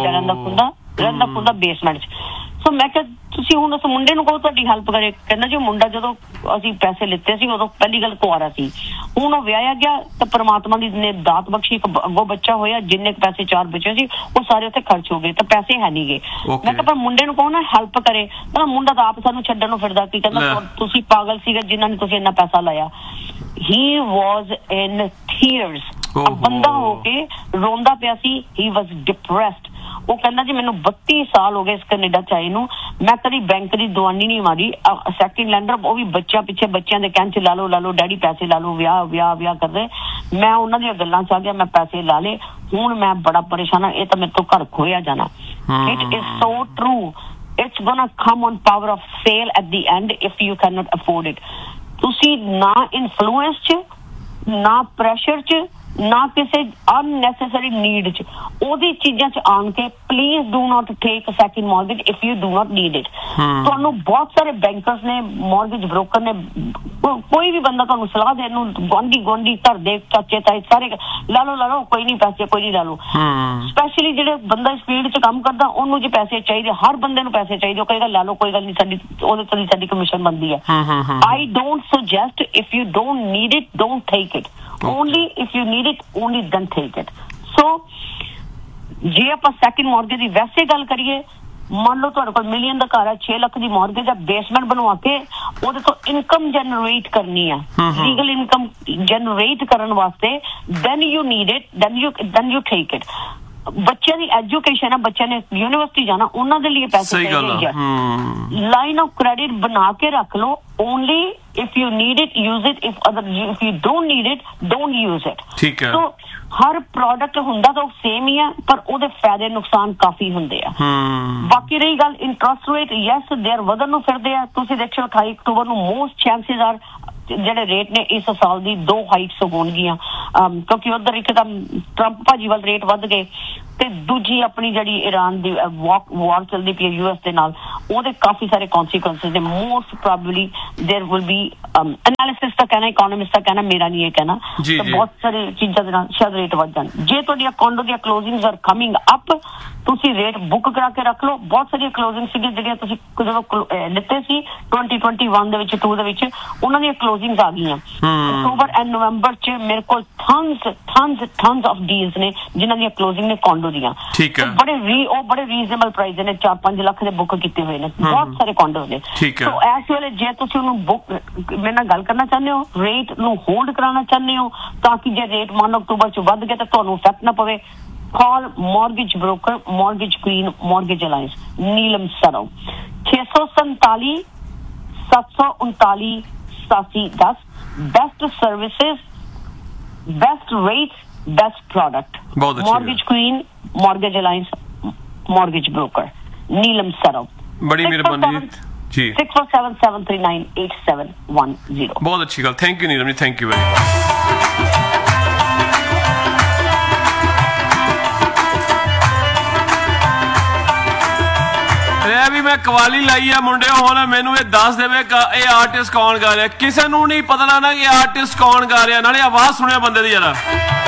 ਰਹਿੰਦਾ ਖੁੰਦਾ ਬੇਸਮੈਂਟ ਚ। ਸੋ ਮੈਂ ਕਿਹਾ ਤੁਸੀਂ ਹੁਣ ਉਸ ਮੁੰਡੇ ਨੂੰ ਕਹੋ ਤੁਹਾਡੀ ਹੈਲਪ ਕਰੇ। ਕਹਿੰਦਾ ਜੀ ਮੁੰਡਾ ਜਦੋਂ ਅਸੀਂ ਪੈਸੇ ਲਿੱਤੇ ਸੀ ਉਦੋਂ ਪਹਿਲੀ ਗੱਲ ਕੁਆਰਾ ਸੀ, ਹੁਣ ਉਹ ਵਿਆਹਿਆ ਗਿਆ ਤਾਂ ਪ੍ਰਮਾਤਮਾ ਦੀ ਨੇ ਦਾਤ ਬਖਸ਼ੀ, ਅੱਗੋਂ ਬੱਚਾ ਹੋਇਆ, ਜਿੰਨੇ ਪੈਸੇ 4 ਬਚੇ ਸੀ ਉਹ ਸਾਰੇ ਉੱਥੇ ਖਰਚ ਹੋ ਗਏ, ਤਾਂ ਪੈਸੇ ਹੈ ਨੀ ਗੇ। ਮੈਂ ਕਿਹਾ ਪਰ ਮੁੰਡੇ ਨੂੰ ਕਹੋ ਨਾ ਹੈਲਪ ਕਰੇ। ਤਾਂ ਮੁੰਡਾ ਤਾਂ ਆਪ ਸਾਨੂੰ ਛੱਡਣ ਨੂੰ ਫਿਰਦਾ ਸੀ, ਕਹਿੰਦਾ ਤੁਸੀਂ ਪਾਗਲ ਸੀਗੇ ਜਿਨ੍ਹਾਂ ਨੇ ਤੁਸੀਂ ਇੰਨਾ ਪੈਸਾ ਲਾਇਆ। He was in tears, ਬੰਦਾ ਹੋ ਕੇ ਰੋਂਦਾ ਪਿਆ ਸੀ, he was depressed। ਉਹ ਕਹਿੰਦਾ ਜੀ ਮੈਨੂੰ 32 ਸਾਲ ਹੋ ਗਏ ਇਸ ਕੈਨੇਡਾ ਚ ਆਏ ਨੂੰ, ਮੈਂ ਕਦੀ ਬੈਂਕ ਦੀ ਦੁਆਨੀ ਨਹੀਂ ਮਾਰੀ। ਸੈਕਿੰਡ ਲੈਂਡਰ ਉਹ ਵੀ ਬੱਚਾ ਪਿੱਛੇ, ਬੱਚਿਆਂ ਦੇ ਕਹਿਣ ਚ ਲਾ ਲਓ ਡੈਡੀ ਪੈਸੇ ਲਾ ਲਓ, ਵਿਆਹ ਕਰਦੇ। ਮੈਂ ਉਹਨਾਂ ਦੀਆਂ ਗੱਲਾਂ ਚ ਆ ਗਿਆ, ਮੈਂ ਪੈਸੇ ਲਾ ਲਏ, ਹੁਣ ਮੈਂ ਬੜਾ ਪਰੇਸ਼ਾਨ ਹਾਂ, ਇਹ ਤਾਂ ਮੇਰੇ ਤੋਂ ਘਰ ਖੋਇਆ ਜਾਣਾ। It is so true, it's ਗੋਨਾ come on power of sale at the and if you can not afford it. ਤੁਸੀਂ ਨਾ ਇਨਫਲੂਐਂਸ ਚ, ਨਾ ਪ੍ਰੈਸ਼ਰ ਚ, ਨਾ ਕਿਸੇ ਅਨਨੈਸੈਸਰੀ ਨੀਡ ਚ, ਉਹਦੀ ਚੀਜ਼ਾਂ ਚ ਆਣ ਕੇ please do not take a second mortgage if you do not need it. ਤੁਹਾਨੂੰ ਬਹੁਤ ਸਾਰੇ ਬੈਂਕਰਸ ਨੇ, ਮੌਰਗੇਜ ਬ੍ਰੋਕਰ ਨੇ, ਕੋਈ ਵੀ ਬੰਦਾ ਤੁਹਾਨੂੰ ਸਲਾਹ ਦੇਣ ਨੂੰ, ਗੁਆਂਢੀ ਘਰ ਦੇ ਚਾਚੇ ਤਾਏ ਸਾਰੇ ਲਾ ਲਓ ਕੋਈ ਨਹੀਂ ਪੈਸੇ, ਕੋਈ ਨਹੀਂ ਲਾ ਲਓ। ਸਪੈਸ਼ਲੀ ਜਿਹੜੇ ਬੰਦਾ ਇਸ ਫੀਲਡ ਚ ਕੰਮ ਕਰਦਾ ਉਹਨੂੰ ਜੇ ਪੈਸੇ ਚਾਹੀਦੇ, ਹਰ ਬੰਦੇ ਨੂੰ ਪੈਸੇ ਚਾਹੀਦੇ, ਉਹ ਕਹੇਗਾ ਲਾ ਲਓ ਕੋਈ ਗੱਲ ਨਹੀਂ, ਉਹਦੇ ਤੋਂ ਸਾਡੀ ਕਮਿਸ਼ਨ ਬਣਦੀ ਹੈ। I don't suggest if you don't need it don't take it, only if you need it, only then take it. So ਜੇ ਆਪਾਂ ਸੈਕਿੰਡ ਮੌਰਗੇਜ ਦੀ ਵੈਸੇ ਗੱਲ ਕਰੀਏ ਮੰਨ ਲਓ ਤੁਹਾਡੇ ਕੋਲ ਮਿਲੀਅਨ ਦਾ ਘਰ ਹੈ, 6 ਲੱਖ ਦੀ ਮੌਰਗੇਜ ਆ, ਬੇਸਮੈਂਟ ਬਣਵਾ ਕੇ ਉਹਦੇ ਤੋਂ ਇਨਕਮ ਜਨਰੇਟ ਕਰਨੀ ਆ, ਲੀਗਲ ਇਨਕਮ ਜਨਰੇਟ ਕਰਨ ਵਾਸਤੇ, then you need it, then you take it. ਬੱਚਿਆਂ ਦੀ ਐਜੂਕੇਸ਼ਨ ਹੈ, ਬੱਚਿਆਂ ਨੇ ਯੂਨੀਵਰਸਿਟੀ ਜਾਣਾ, ਉਹਨਾਂ ਦੇ ਲਈ ਪੈਸੇ ਚਾਹੀਦੇ ਆ। ਲਾਈਨ ਆਫ ਕ੍ਰੈਡਿਟ ਬਣਾ ਕੇ ਰੱਖ ਲਓ, only if you need it use it, if you don't need it don't use it. ਠੀਕ ਹੈ। ਸੋ ਹਰ ਪ੍ਰੋਡਕਟ ਹੁੰਦਾ ਤਾਂ ਸੇਮ ਹੀ ਹੈ, ਪਰ ਉਹਦੇ ਫਾਇਦੇ ਨੁਕਸਾਨ ਕਾਫੀ ਹੁੰਦੇ ਆ। ਬਾਕੀ ਰਹੀ ਗੱਲ ਇੰਟਰਸਟ ਰੇਟ, ਯੈਸ ਦੇਰ ਵਧਣ ਨੂੰ ਫਿਰਦੇ ਆ। ਤੁਸੀਂ ਦੇਖਿਓ 28 ਅਕਤੂਬਰ ਨੂੰ ਮੋਸਟ ਚਾਂਸਸ ਆਰ ਜਿਹੜੇ ਰੇਟ ਨੇ ਇਸ ਸਾਲ ਦੀ 2 ਹਾਈਟਸ ਹੋਣਗੀਆਂ, ਕਿਉਂਕਿ ਉਧਰ ਇੱਕ ਤਾਂ ਟਰੰਪ ਭਾਜੀ ਵੱਲ ਰੇਟ ਵੱਧ ਗਏ, ਤੇ ਦੂਜੀ ਆਪਣੀ ਜਿਹੜੀ ਈਰਾਨ ਦੀ ਵਾਰ ਚੱਲਦੀ ਪਈ ਯੂਐਸ ਦੇ ਨਾਲ, ਉਹਦੇ ਕਾਫੀ ਸਾਰੇ ਕੌਨਸੀਕੁਐਂਸਿਸ ਨੇ। Most probably there will be analysis ਦਾ ਕਹਿਣਾ, ਇਕਨੋਮਿਸਟ ਦਾ ਕਹਿਣਾ, ਮੇਰਾ ਨਹੀਂ ਇਹ ਕਹਿਣਾ, ਤਾਂ ਬਹੁਤ ਸਾਰੇ ਚੀਜ਼ਾਂ ਦੇ ਨਾਲ ਸ਼ਾਇਦ ਰੇਟ ਵੱਧ ਜਾਣ। ਜੇ ਤੁਹਾਡੀਆਂ ਕੋਂਡੋ ਦੀਆਂ ਕਲੋਜ਼ਿੰਗਸ ਆਰ ਕਮਿੰਗ ਅਪ, ਤੁਸੀਂ ਰੇਟ ਬੁੱਕ ਕਰਾ ਕੇ ਰੱਖ ਲਓ। ਬਹੁਤ ਸਾਰੀਆਂ ਕਲੋਜ਼ਿੰਗ ਸੀਗੀਆਂ ਜਿਹੜੀਆਂ ਤੁਸੀਂ ਜਦੋਂ ਲਿੱਤੇ ਸੀ 2021 ਦੇ ਵਿੱਚ 2 ਦੇ ਵਿੱਚ, ਉਹਨਾਂ ਦੀਆਂ ਕਲੋਜ਼ਿੰਗਸ ਆ ਗਈਆਂ। ਅਕਤੂਬਰ ਐਂਡ ਨਵੰਬਰ ਚ ਮੇਰੇ ਕੋਲ ਥਨਸ ਆਫ ਡੀਲਸ ਨੇ ਜਿਨ੍ਹਾਂ ਦੀਆਂ ਕਲੋਜ਼ਿੰਗ ਨੇ ਕੋਂਡੋ ਦੀਆਂ, ਬੜੇ ਰੀਜ਼ਨੇਬਲ ਪ੍ਰਾਈਸ ਨੇ, 4-5 ਲੱਖ ਦੇ ਬੁੱਕ ਕੀਤੇ ਹੋਏ ਨੇ ਬਹੁਤ ਸਾਰੇ ਕੋਂਡੋ ਨੇ। ਸੋ ਇਸ ਵੇਲੇ ਜੇ ਤੁਸੀਂ ਉਹਨੂੰ ਬੁੱਕ ਮੇਰੇ ਨਾਲ ਗੱਲ ਕਰਨਾ ਚਾਹੁੰਦੇ ਹੋ, ਰੇਟ ਨੂੰ ਹੋਲਡ ਕਰਾਉਣਾ ਚਾਹੁੰਦੇ ਹੋ, ਤਾਂ ਕਿ ਜੇ ਰੇਟ ਮੰਨ ਲਓ ਅਕਤੂਬਰ ਚ ਵੱਧ ਗਿਆ ਤਾਂ ਤੁਹਾਨੂੰ ਇਫੈਕਟ ਨਾ ਪਵੇ, call mortgage broker, mortgage queen, mortgage alliance, नीलम सरव 647 739 8710। Best services, best rates, best product, mortgage queen, mortgage alliance, mortgage broker, नीलम सरव। बड़ी मेहरबानी जी। 6477398710। बहुत अच्छी गल, thank you Neelam ji, thank you very much. ਵੀ ਮੈਂ ਕਵਾਲੀ ਲਾਈ ਆ ਮੁੰਡਿਓ, ਹੁਣ ਮੈਨੂੰ ਇਹ ਦੱਸ ਦੇਵੇ ਇਹ ਆਰਟਿਸਟ ਕੌਣ ਗਾ ਰਿਹਾ। ਕਿਸੇ ਨੂੰ ਨਹੀਂ ਪਤਾ ਲੱਗਣਾ ਕਿ ਆਰਟਿਸਟ ਕੌਣ ਗਾ ਰਿਹਾ, ਨਾਲੇ ਆਵਾਜ਼ ਸੁਣਿਆ ਬੰਦੇ ਦੀ ਜਰਾ।